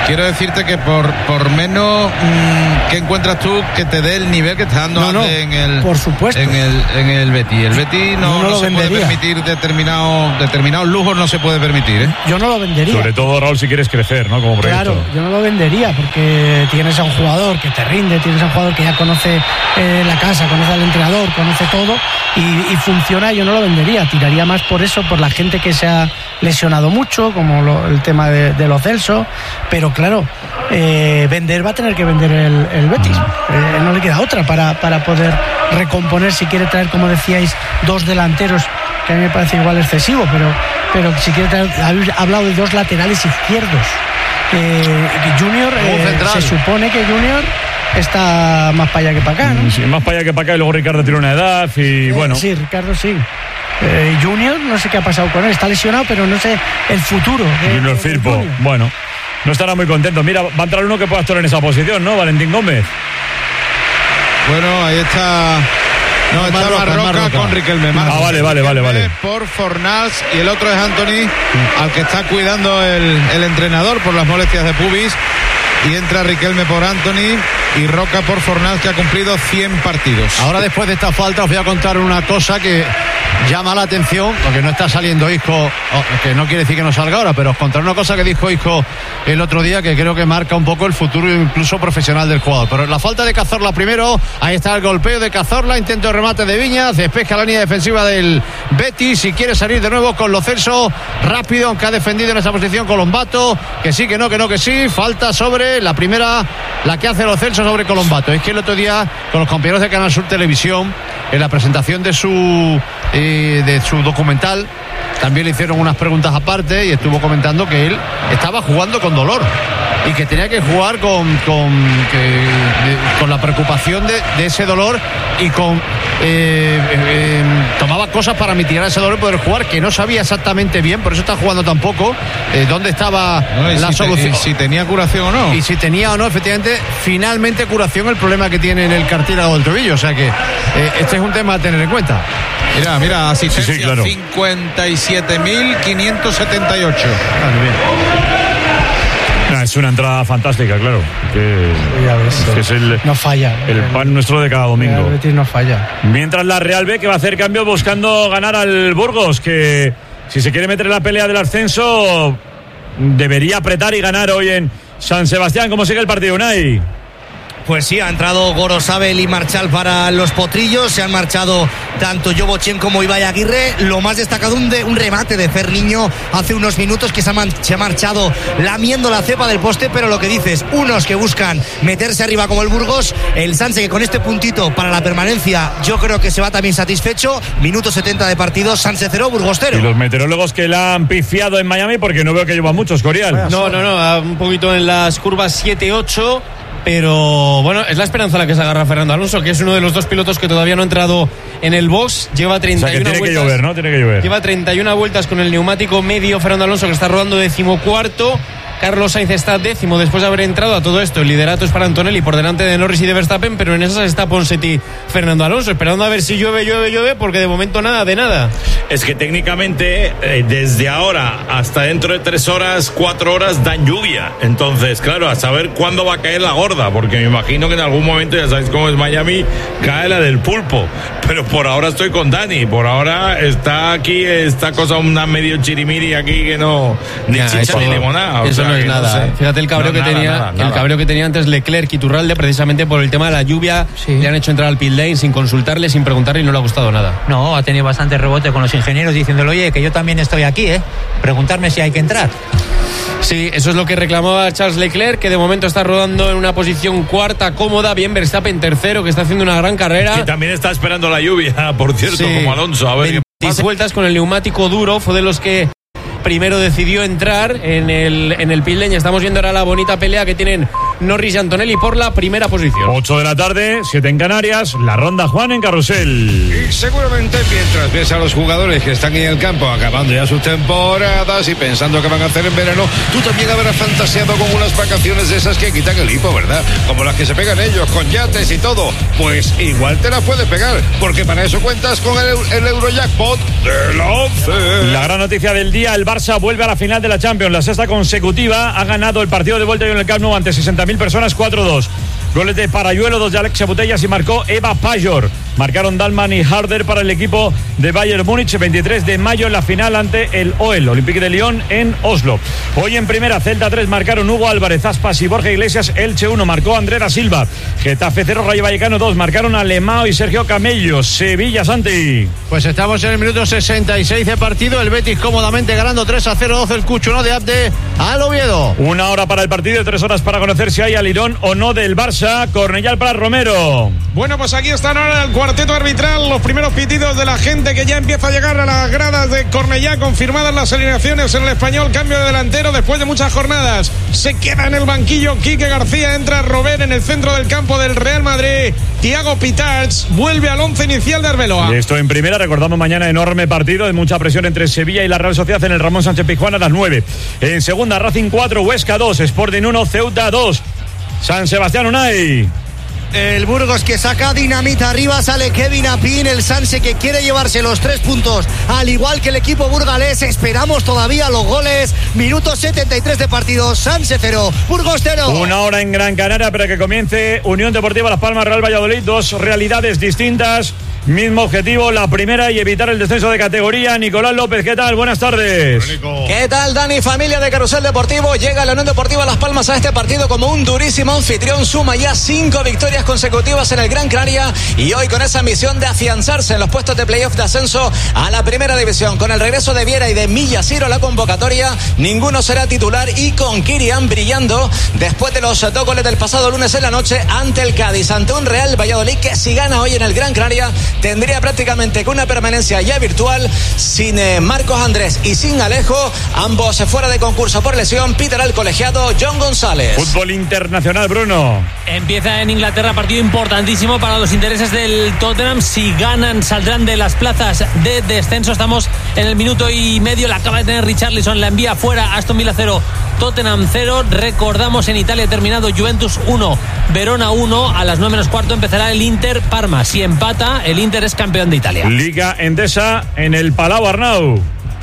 quiero decirte que por menos que encuentras tú que te dé el nivel que está dando en el, por supuesto, en el Betis. El Betis no se puede permitir determinados lujos, no se puede permitir, ¿eh? Yo no lo vendería. Sobre todo, Raúl, si quieres crecer, ¿no? Como proyecto. Claro, yo no lo vendería porque tienes a un jugador que te rinde, tienes a un jugador que ya conoce la casa, conoce al entrenador, conoce todo y funciona. Yo no lo vendería, tiraría más por eso, por la gente que se ha lesionado mucho, como el tema de los Celso, pero claro, vender va a tener que vender el Betis, no le queda otra para poder recomponer, si quiere traer, como decíais, 2 delanteros, que a mí me parece igual excesivo, pero si quiere traer, habéis hablado de 2 laterales izquierdos. Junior, se supone que Junior está más para allá que para acá, ¿no? Sí, más para allá que para acá, y luego Ricardo tiene una edad y bueno. Sí, Ricardo sí. Junior, no sé qué ha pasado con él, está lesionado, pero no sé el futuro. Junior Firpo, bueno, no estará muy contento. Mira, va a entrar uno que pueda estar en esa posición, ¿no? Valentín Gómez. Bueno, ahí está. No, está Marroca con Riquelme. Vale. Por Fornals, y el otro es Anthony, al que está cuidando el entrenador por las molestias de pubis. Y entra Riquelme por Anthony y Roca por Fornals, que ha cumplido 100 partidos. Ahora, después de esta falta, os voy a contar una cosa que llama la atención, porque no está saliendo Isco, que no quiere decir que no salga ahora, pero os contaré una cosa que dijo Isco el otro día, que creo que marca un poco el futuro incluso profesional del jugador. Pero la falta de Cazorla primero, ahí está el golpeo de Cazorla, intento de remate de Viñas, despeja la línea defensiva del Betis y quiere salir de nuevo con Lo Celso, rápido, aunque ha defendido en esa posición Colombato, que sí, que sí, falta sobre la primera, la que hace Lo Celso sobre Colombato. Es que el otro día, con los compañeros de Canal Sur Televisión, en la presentación de su documental, también le hicieron unas preguntas aparte y estuvo comentando que él estaba jugando con dolor y que tenía que jugar con la preocupación de ese dolor y tomaba cosas para mitigar ese dolor y poder jugar, que no sabía exactamente bien, por eso está jugando tampoco, dónde estaba la solución, si tenía curación o no, y si tenía o no, efectivamente, finalmente curación el problema que tiene en el cartílago del tobillo, o sea que este es un tema a tener en cuenta. Mira, asistencia, sí, claro. 57.578. Es una entrada fantástica, claro. Que es no falla. El pan nuestro de cada domingo. El Betis no falla. Mientras la Real B, que va a hacer cambio buscando ganar al Burgos, que si se quiere meter en la pelea del ascenso debería apretar y ganar hoy en San Sebastián. ¿Cómo sigue el partido, Unai? Pues sí, ha entrado Gorosabel y Marchal para los potrillos. Se han marchado tanto Jobochen como Ibai Aguirre. Lo más destacado, un remate de Ferniño hace unos minutos, que se ha marchado lamiendo la cepa del poste. Pero lo que dices, unos que buscan meterse arriba como el Burgos. El Sanse, que con este puntito para la permanencia, yo creo que se va también satisfecho. Minuto 70 de partido, Sanse 0, Burgos 0. Y los meteorólogos que la han pifiado en Miami, porque no veo que lleva muchos, Corial. No, un poquito en las curvas 7-8. Pero bueno, es la esperanza la que se agarra Fernando Alonso, que es uno de los 2 pilotos que todavía no ha entrado en el box. Lleva 31 o sea, que tiene vueltas. Que llover, ¿no? Tiene que llover. Lleva 31 vueltas con el neumático medio Fernando Alonso, que está rodando 14º. Carlos Sainz está 10º después de haber entrado. A todo esto, el liderato es para Antonelli por delante de Norris y de Verstappen, pero en esas está Ponseti Fernando Alonso, esperando a ver si llueve, porque de momento nada de nada. Es que técnicamente desde ahora hasta dentro de 3 horas, 4 horas dan lluvia. Entonces, claro, a saber cuándo va a caer la gorda, porque me imagino que en algún momento, ya sabéis cómo es Miami, cae la del pulpo. Pero por ahora estoy con Dani, por ahora está aquí esta cosa, una medio chirimiri aquí que no, ni chicha ni limonada. Eso no es nada. No sé. Fíjate el cabreo cabreo que tenía antes Leclerc y Iturralde, precisamente por el tema de la lluvia. Sí. Le han hecho entrar al pit lane sin consultarle, sin preguntarle, y no le ha gustado nada. No, ha tenido bastante rebote con los ingenieros diciéndole, oye, que yo también estoy aquí, preguntarme si hay que entrar. Sí, eso es lo que reclamaba Charles Leclerc, que de momento está rodando en una posición cuarta cómoda. Bien Verstappen tercero, que está haciendo una gran carrera. Que también está esperando la lluvia, por cierto, sí, como Alonso. A ver, 20 vueltas con el neumático duro, fue de los que primero decidió entrar en el pit lane. Estamos viendo ahora la bonita pelea que tienen Norris y Antonelli por la primera posición. 8 de la tarde, 7 en Canarias, la ronda Juan en Carrusel. Y seguramente mientras ves a los jugadores que están en el campo acabando ya sus temporadas y pensando qué van a hacer en verano, tú también habrás fantaseado con unas vacaciones de esas que quitan el hipo, ¿verdad? Como las que se pegan ellos, con yates y todo. Pues igual te las puedes pegar, porque para eso cuentas con el Eurojackpot de la 11. La gran noticia del día, el Barça vuelve a la final de la Champions, la sexta consecutiva. Ha ganado el partido de vuelta en el Camp Nou ante 60.000 personas, 4-2. Goles de Parayuelo, 2 de Alexia Putellas y marcó Eva Pajor. Marcaron Dalman y Harder para el equipo de Bayern Múnich. 23 de mayo en la final ante el OEL, Olympique de Lyon, en Oslo. Hoy en primera, Celta 3 marcaron Hugo Álvarez, Aspas y Borja Iglesias. Elche 1 marcó Andrés da Silva. Getafe 0, Rayo Vallecano 2 marcaron Alemão y Sergio Camello. Sevilla, Santi. Pues estamos en el minuto 66 de partido. El Betis cómodamente ganando 3-0. 12 el Cucho, de Abde al Oviedo. 1 hora para el partido, 3 horas para conocer si hay alirón o no del Barça. Cornellá para Romero. Bueno, pues aquí están ahora el cuarteto arbitral, los primeros pitidos de la gente que ya empieza a llegar a las gradas de Cornellá. Confirmadas las alineaciones en el Español, cambio de delantero después de muchas jornadas. Se queda en el banquillo Quique García, entra Robert en el centro del campo del Real Madrid. Thiago Pitarch vuelve al 11 inicial de Arbeloa. Y esto en primera, recordamos mañana enorme partido de mucha presión entre Sevilla y la Real Sociedad en el Ramón Sánchez Pizjuán a las 9. En segunda, Racing 4, Huesca 2, Sporting 1, Ceuta 2. San Sebastián, Unai. El Burgos que saca dinamita arriba, sale Kevin Apin, el Sanse que quiere llevarse los 3 puntos, al igual que el equipo burgalés. Esperamos todavía los goles. Minuto 73 de partido, Sanse 0, Burgos 0. 1 hora en Gran Canaria para que comience Unión Deportiva Las Palmas, Real Valladolid. 2 realidades distintas, mismo objetivo, la primera, y evitar el descenso de categoría. Nicolás López, ¿qué tal? Buenas tardes. ¿Qué tal, Dani? Familia de Carrusel Deportivo, llega la Unión Deportiva Las Palmas a este partido como un durísimo anfitrión. Suma ya 5 victorias consecutivas en el Gran Canaria y hoy con esa misión de afianzarse en los puestos de playoff de ascenso a la primera división. Con el regreso de Viera y de Millasiro a la convocatoria, ninguno será titular, y con Kirian brillando después de los 2 goles del pasado lunes en la noche ante el Cádiz, ante un Real Valladolid que si gana hoy en el Gran Canaria tendría prácticamente que una permanencia ya virtual, sin Marcos Andrés y sin Alejo, ambos fuera de concurso por lesión. Peter al colegiado John González. Fútbol internacional, Bruno. Empieza en Inglaterra, partido importantísimo para los intereses del Tottenham. Si ganan, saldrán de las plazas de descenso. Estamos en el minuto y medio, la acaba de tener Richarlison, la envía fuera. Aston Villa 0, Tottenham 0. Recordamos, en Italia terminado Juventus 1, Verona 1. A las 9 menos cuarto empezará el Inter Parma. Si empata, el Inter es campeón de Italia. Liga Endesa en el Palau, Arnau.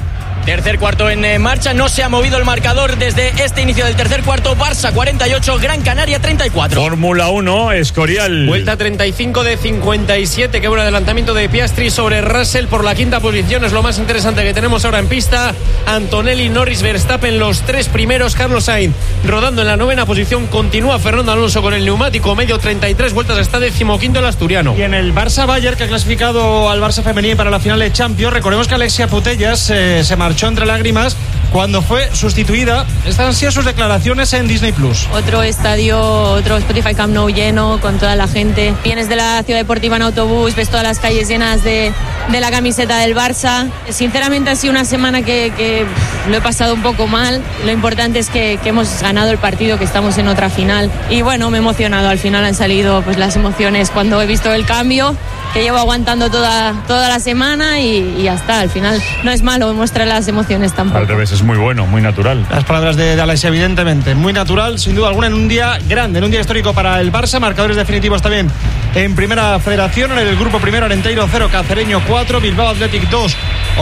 Tercer cuarto en marcha, no se ha movido el marcador desde este inicio del tercer cuarto. Barça 48, Gran Canaria 34. Fórmula 1, Escorial. Vuelta 35 de 57, qué buen adelantamiento de Piastri sobre Russell por la quinta posición. Es lo más interesante que tenemos ahora en pista. Antonelli, Norris, Verstappen, los 3 primeros. Carlos Sainz rodando en la 9ª posición. Continúa Fernando Alonso con el neumático medio, 33 vueltas, está 15º el asturiano. Y en el Barça Bayern, que ha clasificado al Barça femenino para la final de Champions, recordemos que Alexia Putellas se marchó entre lágrimas cuando fue sustituida. Estas han sido sus declaraciones en Disney Plus. Otro estadio, otro Spotify Camp Nou lleno, con toda la gente. Vienes de la ciudad deportiva en autobús, ves todas las calles llenas de la camiseta del Barça. Sinceramente ha sido una semana que lo he pasado un poco mal. Lo importante es que hemos ganado el partido, que estamos en otra final. Y bueno, me he emocionado. Al final han salido pues las emociones cuando he visto el cambio, que llevo aguantando toda la semana, y ya está. Al final no es malo mostrar las emociones tampoco. Al revés, es muy bueno, muy natural. Las palabras de Alexia, evidentemente, muy natural, sin duda alguna, en un día grande, en un día histórico para el Barça. Marcadores definitivos también en Primera Federación. En el grupo primero, Arenteiro 0, Cacereño 4, Bilbao Athletic 2,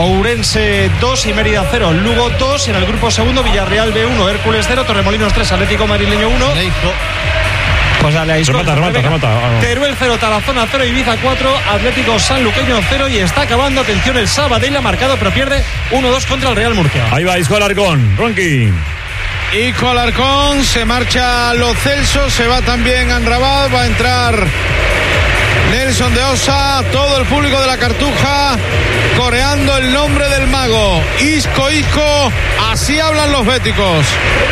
Ourense 2 y Mérida 0, Lugo 2. En el grupo segundo, Villarreal B1, Hércules 0, Torremolinos 3, Atlético Madrileño 1. Pues dale ahí. Remata. Teruel 0, Tarazona 0, Ibiza 4, Atlético Sanluqueño 0, y está acabando. Atención, el Sabadell ha marcado, pero pierde 1-2 contra el Real Murcia. Ahí va Isco Alarcón, Ronqui. Isco Alarcón, se marcha Lo Celso, se va también Anrabat, va a entrar Nelson de Osa, todo el público de la Cartuja coreando el nombre del mago. Isco, así hablan los béticos.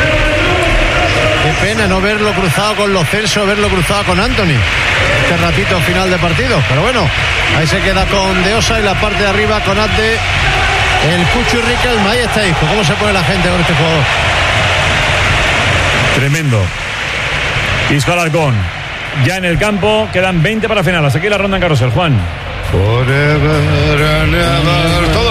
Qué pena no verlo cruzado con Lo Celso, verlo cruzado con Anthony este ratito final de partido, pero bueno, ahí se queda con De Osa, y la parte de arriba con Abde, el Cucho y Riquelme. Ahí está Isco, cómo se pone la gente con este jugador. Tremendo. Isco Alarcón ya en el campo, quedan 20 para final. Hasta aquí la ronda en carrusel, Juan. Todo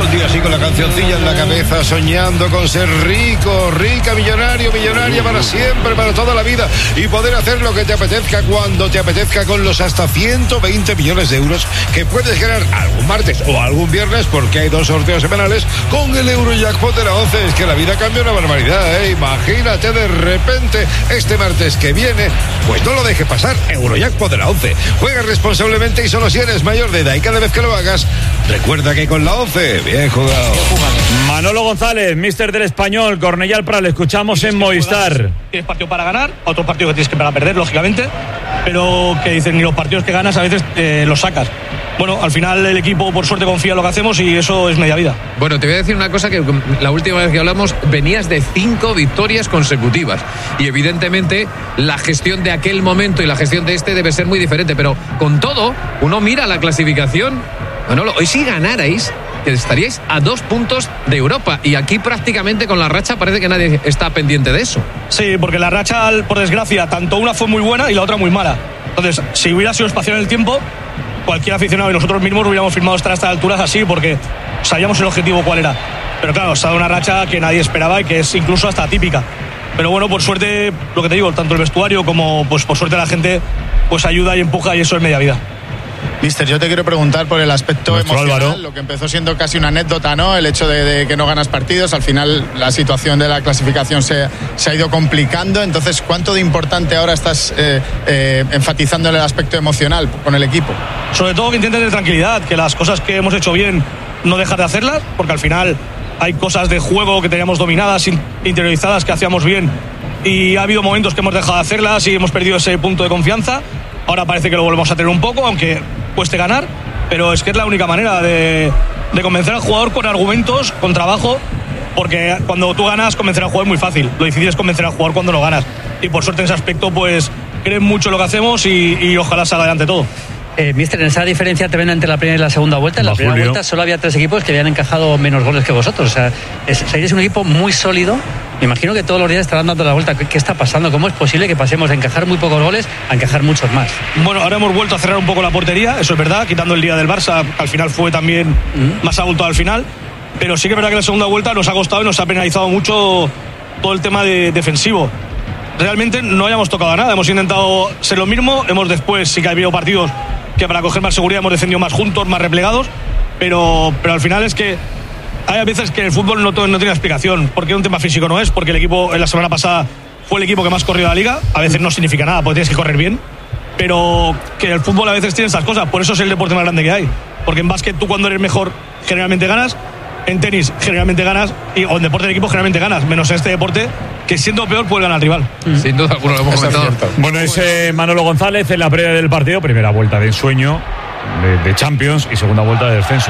el día así con la cancioncilla en la cabeza, soñando con ser rico, rica, millonario, millonaria para siempre, para toda la vida, y poder hacer lo que te apetezca cuando te apetezca con los hasta 120 millones de euros que puedes ganar algún martes o algún viernes, porque hay 2 sorteos semanales con el Eurojackpot de la 11. Es que la vida cambia una barbaridad, ¿eh? Imagínate de repente este martes que viene, pues no lo dejes pasar. Eurojackpot de la 11. Juega responsablemente y solo si eres mayor de edad, y cada vez que lo hagas, recuerda que con la 11, bien jugado. Manolo González, míster del Español, Cornellà al Prat, le escuchamos en Movistar. Tienes partido para ganar, otro partido que tienes que para perder, lógicamente, pero que dicen, ni los partidos que ganas a veces los sacas. Bueno, al final el equipo por suerte confía en lo que hacemos y eso es media vida. Bueno, te voy a decir una cosa, que la última vez que hablamos venías de 5 victorias consecutivas y evidentemente la gestión de aquel momento y la gestión de este debe ser muy diferente, pero con todo, uno mira la clasificación. Manolo, hoy si ganarais estaríais a 2 puntos de Europa, y aquí prácticamente con la racha parece que nadie está pendiente de eso. Sí, porque la racha, por desgracia, tanto una fue muy buena y la otra muy mala. Entonces, si hubiera sido espaciado en el tiempo, cualquier aficionado y nosotros mismos hubiéramos firmado estar a estas alturas así, porque sabíamos el objetivo cuál era. Pero claro, se ha dado una racha que nadie esperaba y que es incluso hasta atípica. Pero bueno, por suerte, lo que te digo, tanto el vestuario como pues por suerte la gente pues ayuda y empuja, y eso es media vida. Mister, yo te quiero preguntar por el aspecto emocional, Álvaro. lo que empezó siendo casi una anécdota, ¿no? El hecho de que no ganas partidos, al final la situación de la clasificación se ha ido complicando. Entonces, ¿cuánto de importante ahora estás enfatizando en el aspecto emocional con el equipo? Sobre todo que intentes de tranquilidad, que las cosas que hemos hecho bien no dejar de hacerlas, porque al final hay cosas de juego que teníamos dominadas, interiorizadas, que hacíamos bien, y ha habido momentos que hemos dejado de hacerlas y hemos perdido ese punto de confianza. Ahora parece que lo volvemos a tener un poco, aunque cueste ganar, pero es que es la única manera de convencer al jugador con argumentos, con trabajo, porque cuando tú ganas, convencer al jugador es muy fácil. Lo difícil es convencer al jugador cuando no ganas. Y por suerte en ese aspecto, pues creen mucho en lo que hacemos y ojalá salga adelante todo. Mister, en esa diferencia te ven entre la primera y la segunda vuelta. En la primera vuelta solo había 3 equipos que habían encajado menos goles que vosotros. O sea, seréis un equipo muy sólido. Me imagino que todos los días estarán dando la vuelta. ¿Qué está pasando? ¿Cómo es posible que pasemos de encajar muy pocos goles a encajar muchos más? Bueno, ahora hemos vuelto a cerrar un poco la portería, eso es verdad, quitando el día del Barça, al final fue también más abultado al final. Pero sí que es verdad que la segunda vuelta nos ha costado y nos ha penalizado mucho todo el tema defensivo. Realmente no hayamos tocado nada, hemos intentado ser lo mismo, hemos después sí que ha habido partidos que para coger más seguridad hemos defendido más juntos, más replegados, pero al final es que hay veces que el fútbol no tiene explicación, porque un tema físico no es, porque el equipo en la semana pasada fue el equipo que más corrió de la liga, a veces no significa nada, porque tienes que correr bien, pero que el fútbol a veces tiene esas cosas, por eso es el deporte más grande que hay, porque en básquet tú cuando eres mejor generalmente ganas, en tenis generalmente ganas, o en deporte de equipo generalmente ganas, menos en este deporte, que siendo peor puede ganar al rival. Sin duda alguna, lo hemos comentado. Bueno, es Manolo González en la previa del partido, primera vuelta de ensueño de Champions y segunda vuelta de descenso.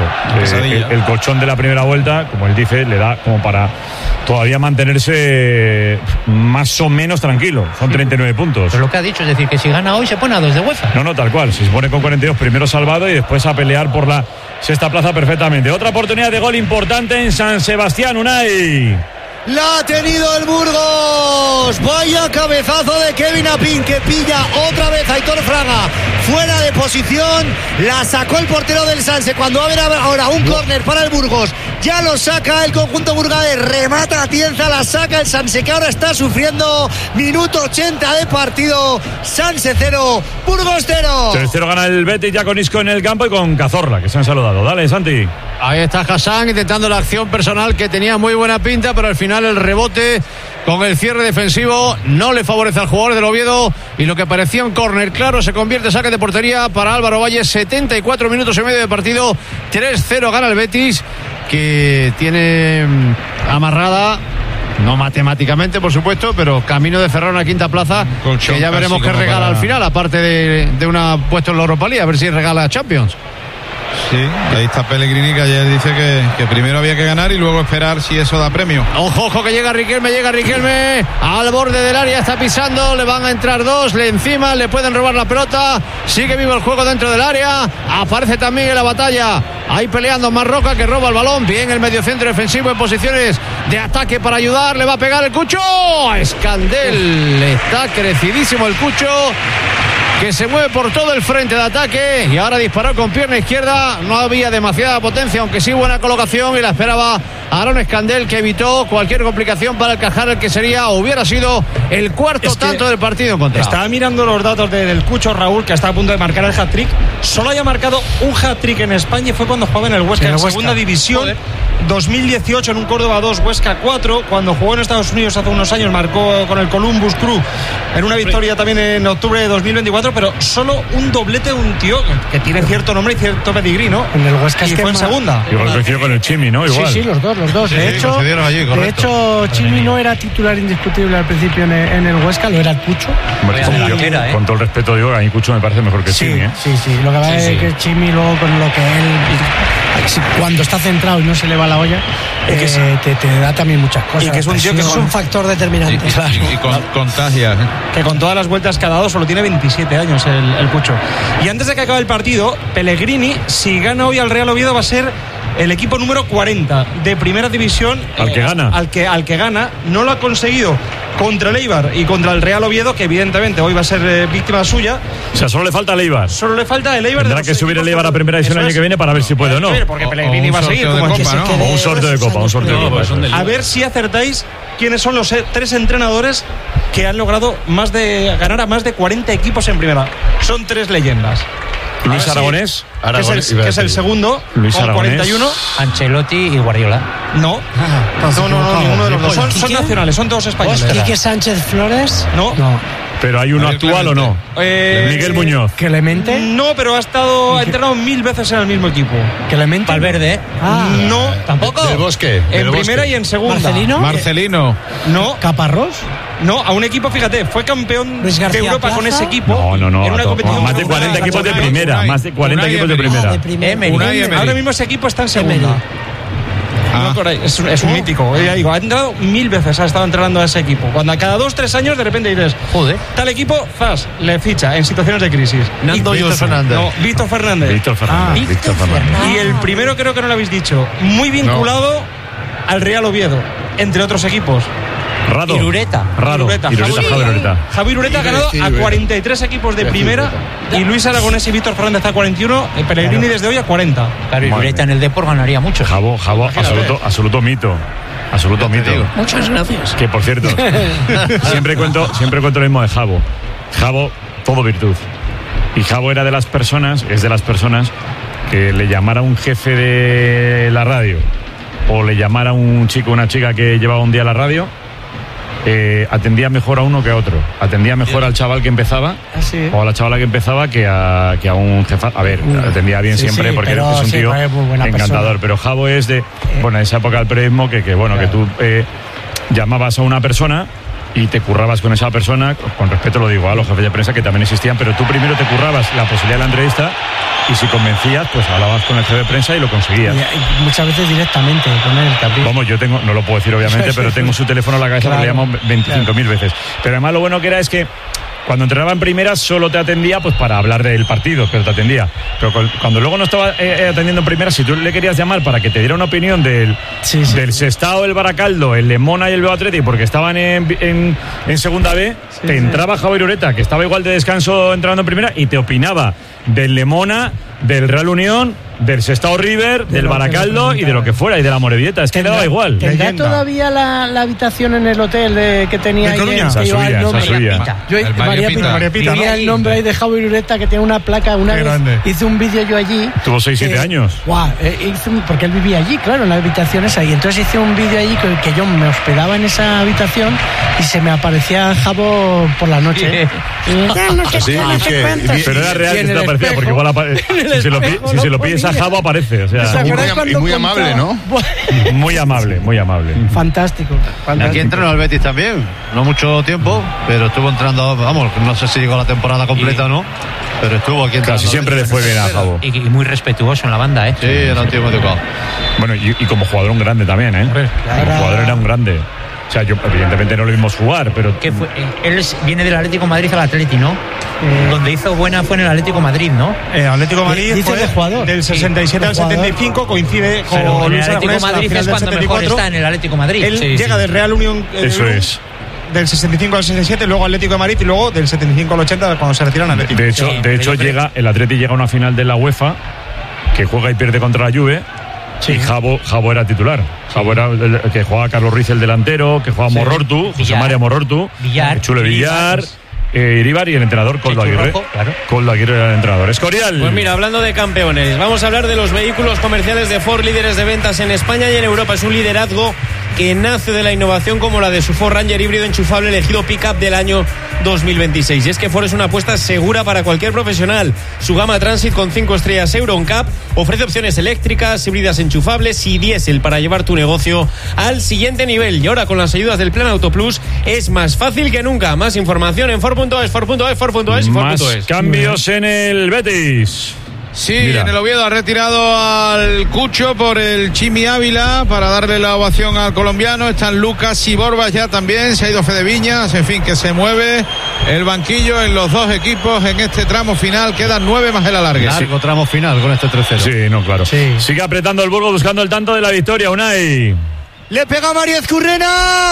El colchón de la primera vuelta, como él dice, le da como para todavía mantenerse más o menos tranquilo. Son 39 puntos. Pero lo que ha dicho es decir, que si gana hoy se pone a 2 de UEFA. No, tal cual. Si se pone con 42, primero salvado y después a pelear por la sexta plaza perfectamente. Otra oportunidad de gol importante en San Sebastián, Unai. La ha tenido el Burgos. Vaya cabezazo de Kevin Apin, que pilla otra vez a Aitor Fraga fuera de posición. La sacó el portero del Sanse. Cuando va a haber ahora un córner para el Burgos, ya lo saca el conjunto burgalés. Remata Atienza, la saca el Sanse, que ahora está sufriendo. Minuto 80 de partido. Sanse 0, Burgos 0. 3-0 gana el Betis, ya con Isco en el campo y con Cazorla, que se han saludado. Dale, Santi. Ahí está Hassan intentando la acción personal, que tenía muy buena pinta, pero al final el rebote con el cierre defensivo no le favorece al jugador del Oviedo, y lo que parecía un córner claro se convierte en saque de portería para Álvaro Valle. 74 minutos y medio de partido. 3-0 gana el Betis, que tiene amarrada, no matemáticamente por supuesto, pero camino de cerrar una quinta plaza, que ya veremos qué regala al final, aparte de una puesto en la Europa League, a ver si regala Champions. Sí, ahí está Pellegrini, que ayer dice que primero había que ganar y luego esperar si eso da premio. Ojo que llega Riquelme al borde del área, está pisando, le van a entrar 2, le encima, le pueden robar la pelota, sigue vivo el juego dentro del área, aparece también en la batalla, ahí peleando Marroca, que roba el balón, bien el mediocentro defensivo en posiciones de ataque para ayudar, le va a pegar el Cucho, Escandel, está crecidísimo el Cucho. que se mueve por todo el frente de ataque y ahora disparó con pierna izquierda. No había demasiada potencia, aunque sí buena colocación, y la esperaba Aaron Escandel, que evitó cualquier complicación para el Cajar, que sería o hubiera sido el cuarto tanto del partido en contra. Estaba mirando los datos del Cucho Raúl, que está a punto de marcar el hat-trick. Solo haya marcado un hat-trick en España y fue cuando jugaba en el Huesca, en segunda división. Joder. 2018 en un Córdoba 2, Huesca 4. Cuando jugó en Estados Unidos hace unos años marcó con el Columbus Crew en una victoria también en octubre de 2024, pero solo un doblete de un tío que tiene cierto nombre y cierto pedigrí, ¿no? En el Huesca y fue en segunda. Igual coincidió con el Chimi, ¿no? Igual. Sí, los dos. De hecho, Chimi no era titular indiscutible al principio en el Huesca, lo era el Cucho. Con todo el respeto, digo, a mí Cucho me parece mejor que Chimi, ¿eh? Sí. Lo que pasa es que Chimi luego con lo que él, cuando está centrado y no se le va la olla, te da también muchas cosas. Y que es un tío que es un factor determinante. Y contagia. Que con todas las vueltas que ha dado solo tiene 27 años el Cucho. Y antes de que acabe el partido, Pellegrini, si gana hoy al Real Oviedo, va a ser el equipo número 40 de primera división. Al que gana. Al que gana. No lo ha conseguido contra el Eibar y contra el Real Oviedo, que evidentemente hoy va a ser víctima suya. O sea, solo le falta el Eibar. Solo le falta el Eibar. Tendrá que subir el Eibar a primera división el año que viene para ver si puede o no. Porque Pellegrini va a seguir. O un sorteo de copa. A ver si acertáis quiénes son los 3 entrenadores que han logrado ganar a más de 40 equipos en primera. Son 3 leyendas. Luis Aragonés, que es el segundo, Luis con Aragonés, 41. Ancelotti y Guardiola. No, ninguno de los dos. Son nacionales, son todos españoles. ¿Quique Sánchez Flores? No. ¿Pero hay uno actual o no? Miguel Muñoz. ¿Clemente? No, pero ha entrenado 1000 veces en el mismo equipo. ¿Clemente? Valverde. No. ¿Tampoco? Del Bosque. En primera y en segunda. Marcelino. No. ¿Caparrós? No, a un equipo, fíjate, fue campeón de Europa Plaza. con ese equipo. No. En una competición más de 40 equipos de primera. Más de 40 equipos de primera. Ahora mismo ese equipo está en segunda. Es un mítico. Ya digo, ha entrado 1000 veces, ha estado entrenando a ese equipo. Cuando a cada 2-3 años de repente dices, joder, tal equipo, le ficha en situaciones de crisis. Víctor Fernández. No, Víctor Fernández. Y el primero creo que no lo habéis dicho. Muy vinculado al Real Oviedo, entre otros equipos. Irureta. Javier Ureta ha ganado a 43 equipos de primera y Luis Aragonés y Víctor Fernández a 41, Pellegrini desde hoy a 40. Claro, Irureta en el Depor ganaría mucho. Jabo, absoluto mito. Absoluto mito. Muchas gracias. Que por cierto, siempre cuento lo mismo de Jabo. Jabo, todo virtud. Y Jabo es de las personas que le llamara un jefe de la radio o le llamara un chico o una chica que llevaba un día a la radio, atendía mejor a uno que a otro. Atendía mejor al chaval que empezaba o a la chavala que empezaba que a un jefe. A ver, atendía bien siempre porque es un tío encantador. Persona. Pero Jabo es de esa época del periodismo que tú llamabas a una persona y te currabas con esa persona, con respeto lo digo a los jefes de prensa que también existían, pero tú primero te currabas la posibilidad de la entrevista y si convencías, pues hablabas con el jefe de prensa y lo conseguías. Y muchas veces directamente con él también. Vamos, yo tengo, no lo puedo decir obviamente, pero tengo su teléfono en la cabeza, porque le llamo 25.000 veces. Pero además lo bueno que era es que cuando entrenaba en primera solo te atendía pues para hablar del partido, pero te atendía. Pero cuando luego no estaba atendiendo en primera, si tú le querías llamar para que te diera una opinión del Sestao, el Baracaldo, el Lemona y el Bilbao Athletic, porque estaban en segunda B, entraba Javier Ureta, que estaba igual de descanso entrenando en primera, y te opinaba del Lemona, del Real Unión, del Sestao River, del Baracaldo y de lo que fuera, y de la Morevieta. Es que le daba igual. ¿Tendrá todavía la habitación en el hotel que tenía ahí? Esa suya. María Pita. Tenía el nombre ahí de Javier Ureta, que tiene una placa. Una vez hice un vídeo yo allí. Tuvo 6-7 años. Porque él vivía allí, claro, en la habitación esa. Y entonces hice un vídeo allí que yo me hospedaba en esa habitación y se me aparecía Jabo por la noche. Pero era real que se te aparecía, porque igual si se lo pides a Jabo aparece. O sea, y muy amable, ¿no? Muy amable. Fantástico. Aquí entrenó al Betis también, no mucho tiempo, pero estuvo entrenando, vamos, no sé si llegó la temporada completa o no, pero estuvo aquí entrenando. Casi siempre le fue bien a Jabo. Y muy respetuoso en la banda, Sí, era un tío muy educado. Bueno, y como jugador un grande también, Como jugador era un grande. O sea, evidentemente no lo vimos jugar, pero... ¿Qué fue? Él viene del Atlético Madrid al Atleti, ¿no? Donde hizo buena fue en el Atlético Madrid, ¿no? Atlético Madrid fue de jugador. Del 67 al 75, coincide con el Atlético Madrid es cuando mejor está en el Atlético Madrid. Él llega del Real Unión. Eso es. del 65 al 67, luego Atlético de Madrid y luego del 75 al 80 cuando se retiran Atlético. De hecho el Atleti llega a una final de la UEFA que juega y pierde contra la Juve. Sí. Y Jabo era titular. Jabo era el que jugaba Carlos Ruiz, el delantero, que jugaba Morortu, José María Morortu, Chule Villar, Iríbar y el entrenador Koldo Aguirre. Claro. Koldo Aguirre era el entrenador. Escorial. Pues mira, hablando de campeones, vamos a hablar de los vehículos comerciales de Ford, líderes de ventas en España y en Europa. Es un liderazgo que nace de la innovación como la de su Ford Ranger híbrido enchufable elegido pick-up del año 2026. Y es que Ford es una apuesta segura para cualquier profesional. Su gama Transit con 5 estrellas Euro NCAP ofrece opciones eléctricas, híbridas enchufables y diésel para llevar tu negocio al siguiente nivel. Y ahora con las ayudas del Plan Auto Plus es más fácil que nunca. Más información en Ford.es, Ford.es. Más cambios en el Betis. Sí, mira. En el Oviedo ha retirado al Cucho por el Chimi Ávila para darle la ovación al colombiano. Están Lucas y Borbas ya también. Se ha ido Fede Viñas. En fin, que se mueve el banquillo en los dos equipos en este tramo final. Quedan 9 más el alargue. Largo tramo final con este 3-0. Sí, no, claro. Sí. Sigue apretando el Burgos buscando el tanto de la victoria. Unai. Le pega Mariez Currena,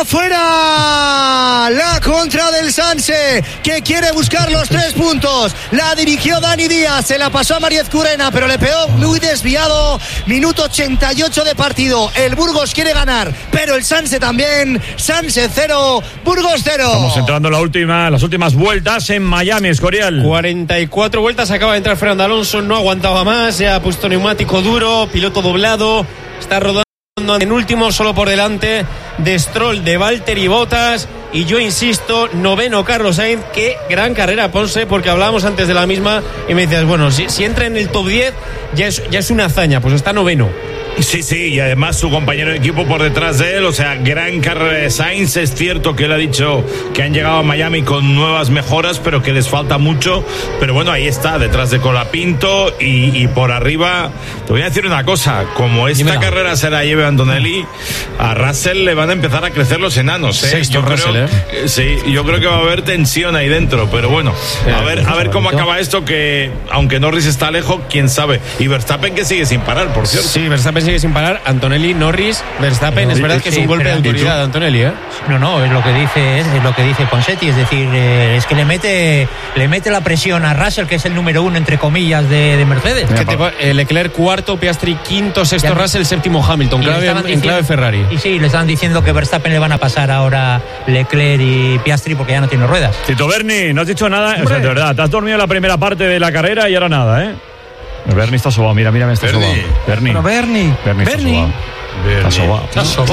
fuera, la contra del Sanse, que quiere buscar los 3 puntos, la dirigió Dani Díaz, se la pasó a Mariez Currena, pero le pegó muy desviado, minuto 88 de partido, el Burgos quiere ganar, pero el Sanse también, Sanse 0, Burgos 0. Estamos entrando las últimas vueltas en Miami, Escorial. 44 vueltas, acaba de entrar Fernando Alonso, no aguantaba más, se ha puesto neumático duro, piloto doblado, está rodando en último, solo por delante de Stroll, de Valtteri Bottas, y yo insisto, noveno Carlos Sainz. Qué gran carrera, Ponce, porque hablábamos antes de la misma y me decías, bueno, si entra en el top 10 ya es una hazaña, pues está noveno. Sí, y además su compañero de equipo por detrás de él, o sea, gran carrera de Sainz. Es cierto que él ha dicho que han llegado a Miami con nuevas mejoras, pero que les falta mucho. Pero bueno, ahí está, detrás de Colapinto y por arriba. Te voy a decir una cosa, como esta carrera se la lleve Antonelli, a Russell le van a empezar a crecer los enanos. Sexto Russell, Sí, yo creo que va a haber tensión ahí dentro, pero bueno, a ver cómo acaba esto, que aunque Norris está lejos, quién sabe. Y Verstappen, que sigue sin parar, por cierto. Sí, Verstappen sigue sin parar. Antonelli, Norris, Verstappen. Es verdad que es un golpe de autoridad de Antonelli, ¿eh? No, es lo que dice Ponseti, es decir, es que le mete la presión a Russell, que es el número 1 entre comillas de Mercedes. Leclerc cuarto, Piastri quinto, sexto Russell, séptimo Hamilton, en clave Ferrari. Y sí, le están diciendo que Verstappen le van a pasar ahora Leclerc y Piastri porque ya no tiene ruedas. Tito Berni, no has dicho nada, o sea, de verdad, te has dormido la primera parte de la carrera y ahora nada, ¿eh? Berni está sobado, mira, está sobado. Berni está sobado.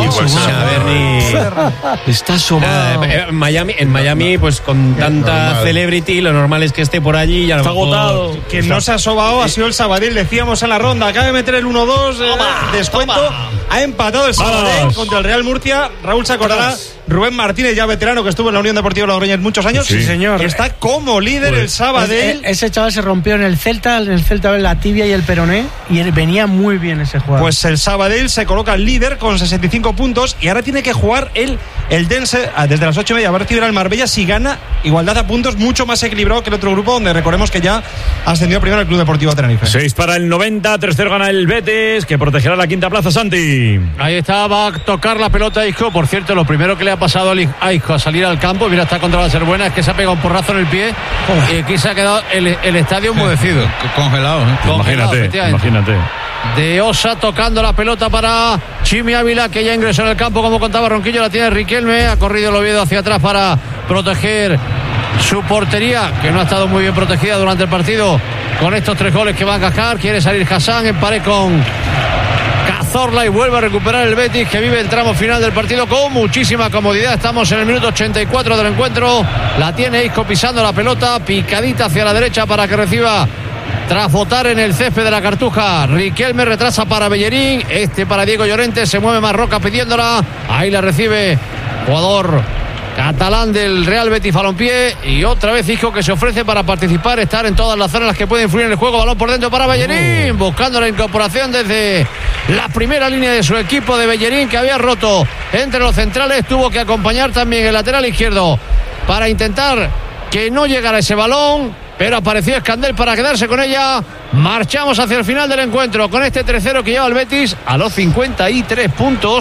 Está sobado. En Miami, pues con tanta celebrity, lo normal es que esté por allí y a lo está mejor... agotado. Quien no se ha sobado ha sido el Sabadell, decíamos en la ronda. Acaba de meter el 1-2, descuento. Ha empatado el Sabadell contra el Real Murcia. Raúl se acordará. Rubén Martínez, ya veterano, que estuvo en la Unión Deportiva Logroñés muchos años. Sí, señor. Está como líder el Sabadell. Ese chaval se rompió en el Celta la tibia y el peroné, y él venía muy bien ese jugador. Pues el Sabadell se coloca líder con 65 puntos y ahora tiene que jugar el Dense desde las 8:30. A ver si el Marbella, si gana, igualdad a puntos, mucho más equilibrado que el otro grupo, donde recordemos que ya ascendió primero el Club Deportivo Tenerife. 6 para el 90, tercero gana el Betis, que protegerá la quinta plaza. Santi. Ahí está, va a tocar la pelota a Isco. Por cierto, lo primero que le ha pasado a Isco a salir al campo, mira, está contra la ser buena, es que se ha pegado un porrazo en el pie y aquí se ha quedado el estadio enmudecido. Congelado, Imagínate. De Osa tocando la pelota para Chimi Ávila, que ya ingresó en el campo, como contaba Ronquillo, la tiene Riquelme, ha corrido el Oviedo hacia atrás para proteger su portería, que no ha estado muy bien protegida durante el partido con estos 3 goles que va a cascar. Quiere salir Hassan en pared con Cazorla y vuelve a recuperar el Betis, que vive el tramo final del partido con muchísima comodidad. Estamos en el minuto 84 del encuentro. La tiene Isco pisando la pelota, picadita hacia la derecha para que reciba tras botar en el césped de la Cartuja. Riquelme retrasa para Bellerín, para Diego Llorente, se mueve Marroca pidiéndola, ahí la recibe jugador catalán del Real Betis Balompié, y otra vez Isco, que se ofrece para participar, estar en todas las zonas en las que puede influir en el juego. Balón por dentro para Bellerín, buscando la incorporación desde la primera línea de su equipo de Bellerín, que había roto entre los centrales. Tuvo que acompañar también el lateral izquierdo para intentar que no llegara ese balón, pero apareció Escandel para quedarse con ella. Marchamos hacia el final del encuentro con este 3-0 que lleva el Betis a los 53 puntos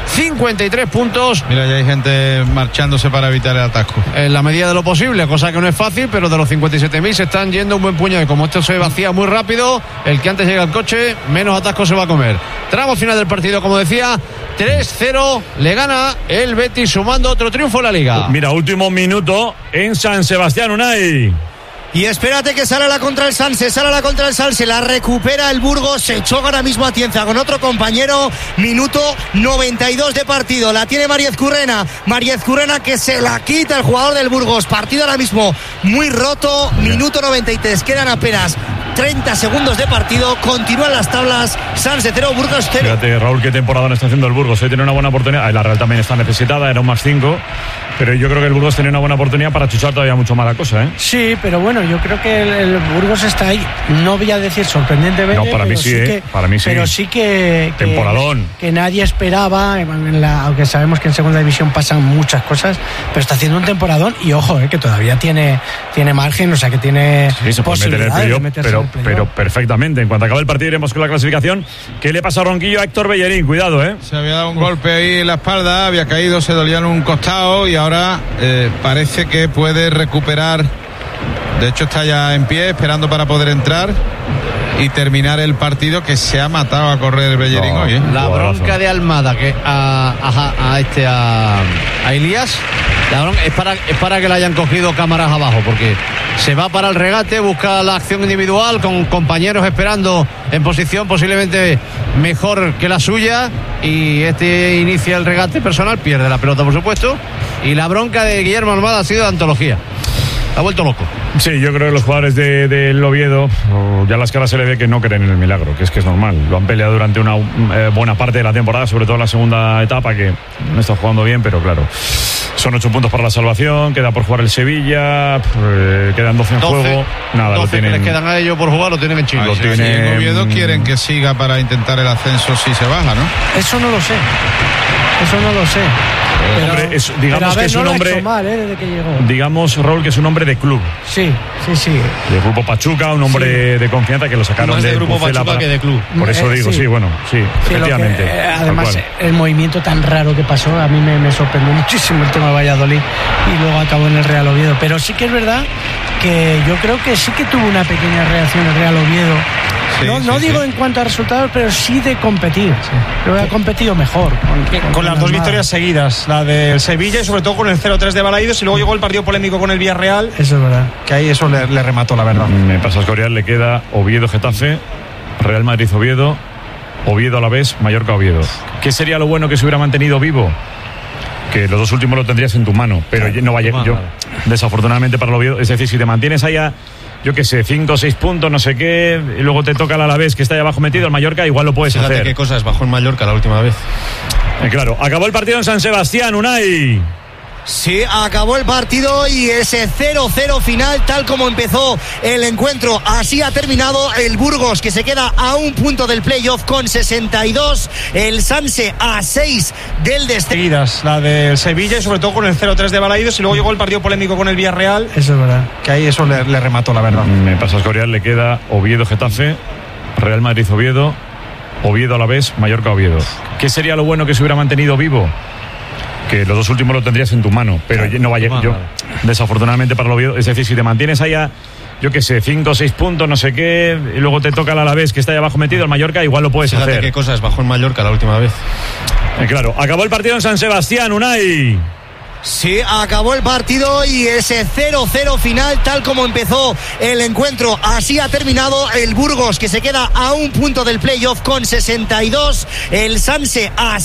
53 puntos. Mira, ya hay gente marchándose para evitar el atasco. En la medida de lo posible, cosa que no es fácil, pero de los 57.000 se están yendo un buen puñado. Y como esto se vacía muy rápido, el que antes llega al coche, menos atasco se va a comer. Tramo final del partido, como decía, 3-0, le gana el Betis, sumando otro triunfo en la Liga. Mira, último minuto en San Sebastián, Unai. Y espérate que sale la contra el Sanse, la recupera el Burgos, se choca ahora mismo a Tienza con otro compañero, minuto 92 de partido, la tiene Mariez Currena que se la quita el jugador del Burgos, partido ahora mismo muy roto, minuto 93, quedan apenas 30 segundos de partido, continúan las tablas, Sanse 0, Burgos 0. Fíjate, Raúl, qué temporada está haciendo el Burgos, hoy tiene una buena oportunidad, la Real también está necesitada, era un +5, pero yo creo que el Burgos tiene una buena oportunidad para chuchar todavía mucho más la cosa, ¿eh? Sí, pero bueno, yo creo que el Burgos está ahí, no voy a decir sorprendentemente. No, para mí sí, para mí sí. Pero sí que temporadón. Que nadie esperaba, aunque sabemos que en segunda división pasan muchas cosas, pero está haciendo un temporadón y ojo, que todavía tiene margen, o sea que tiene posibilidad de meterse en el playoff. Pero perfectamente. En cuanto acabe el partido iremos con la clasificación. ¿Qué le pasa a Ronquillo a Héctor Bellerín? Cuidado, Se había dado un golpe ahí en la espalda, había caído, se dolía en un costado y ahora parece que puede recuperar. De hecho está ya en pie esperando para poder entrar y terminar el partido, que se ha matado a correr Bellerín hoy. La bronca de Almada que a Elías, la bronca es para que le hayan cogido cámaras abajo, porque se va para el regate, busca la acción individual con compañeros esperando en posición posiblemente mejor que la suya, y inicia el regate personal, pierde la pelota por supuesto, y la bronca de Guillermo Almada ha sido de antología. Ha vuelto loco. Sí, yo creo que los jugadores del Oviedo, ya las caras se le ve que no creen en el milagro, que es normal. Lo han peleado durante una buena parte de la temporada, sobre todo en la segunda etapa, que no está jugando bien, pero claro, son 8 puntos para la salvación, queda por jugar el Sevilla, quedan 12 en juego. Nada, 12 que les quedan a ellos por jugar, lo tienen en Chile. En Oviedo quieren que siga para intentar el ascenso si se baja, ¿no? Eso no lo sé. Pero, hombre, digamos que es un hombre mal, desde que llegó. Digamos, Raúl, que es un hombre de club. Sí. De Grupo Pachuca, un hombre de confianza que lo sacaron más de Grupo Pachuca que de club. Por eso digo, efectivamente. Además, el movimiento tan raro que pasó, a mí me sorprendió muchísimo el tema de Valladolid y luego acabó en el Real Oviedo. Pero sí que es verdad que yo creo que sí que tuvo una pequeña reacción el Real Oviedo. No digo en cuanto a resultados, pero sí de competir. Pero ha competido mejor. Con las 2 victorias seguidas, la del Sevilla y sobre todo con el 0-3 de Balaídos, y luego llegó el partido polémico con el Villarreal. Eso es verdad. Que ahí eso le remató, la verdad. Me pasa a Escorial, le queda Oviedo-Getafe, Real Madrid-Oviedo, Oviedo-Alavés, Mallorca-Oviedo. ¿Qué sería lo bueno que se hubiera mantenido vivo? Que los 2 últimos lo tendrías en tu mano, pero no vaya. Desafortunadamente para el Oviedo, es decir, si te mantienes allá, yo qué sé, 5 o 6 puntos, no sé qué, y luego te toca el Alavés que está ahí abajo metido, el Mallorca, igual lo puedes hacer. Qué cosas bajó en Mallorca la última vez. Claro, acabó el partido en San Sebastián, Unai. Sí, acabó el partido y ese 0-0 final, tal como empezó el encuentro, así ha terminado. El Burgos, que se queda a un punto del playoff con 62, el Sanse a 6 del descenso. Seguidas, la del Sevilla y sobre todo con el 0-3 de Balaídos, y luego llegó el partido polémico con el Villarreal. Eso es verdad. Que ahí eso le remató, la verdad. Me pasa a Escorial, le queda Oviedo-Getafe, Real Madrid-Oviedo, Oviedo-Alavés, Mallorca-Oviedo. ¿Qué sería lo bueno que se hubiera mantenido vivo? Que los 2 últimos lo tendrías en tu mano, pero no vaya. Desafortunadamente para el Oviedo, es decir, si te mantienes allá, yo qué sé, 5 o 6 puntos, no sé qué, y luego te toca el Alavés que está ahí abajo metido, el Mallorca, igual lo puedes hacer. Qué cosas bajó en Mallorca la última vez. Claro, acabó el partido en San Sebastián, Unai. Sí, acabó el partido y ese 0-0 final, tal como empezó el encuentro, así ha terminado. El Burgos, que se queda a un punto del playoff con 62, el Sanse a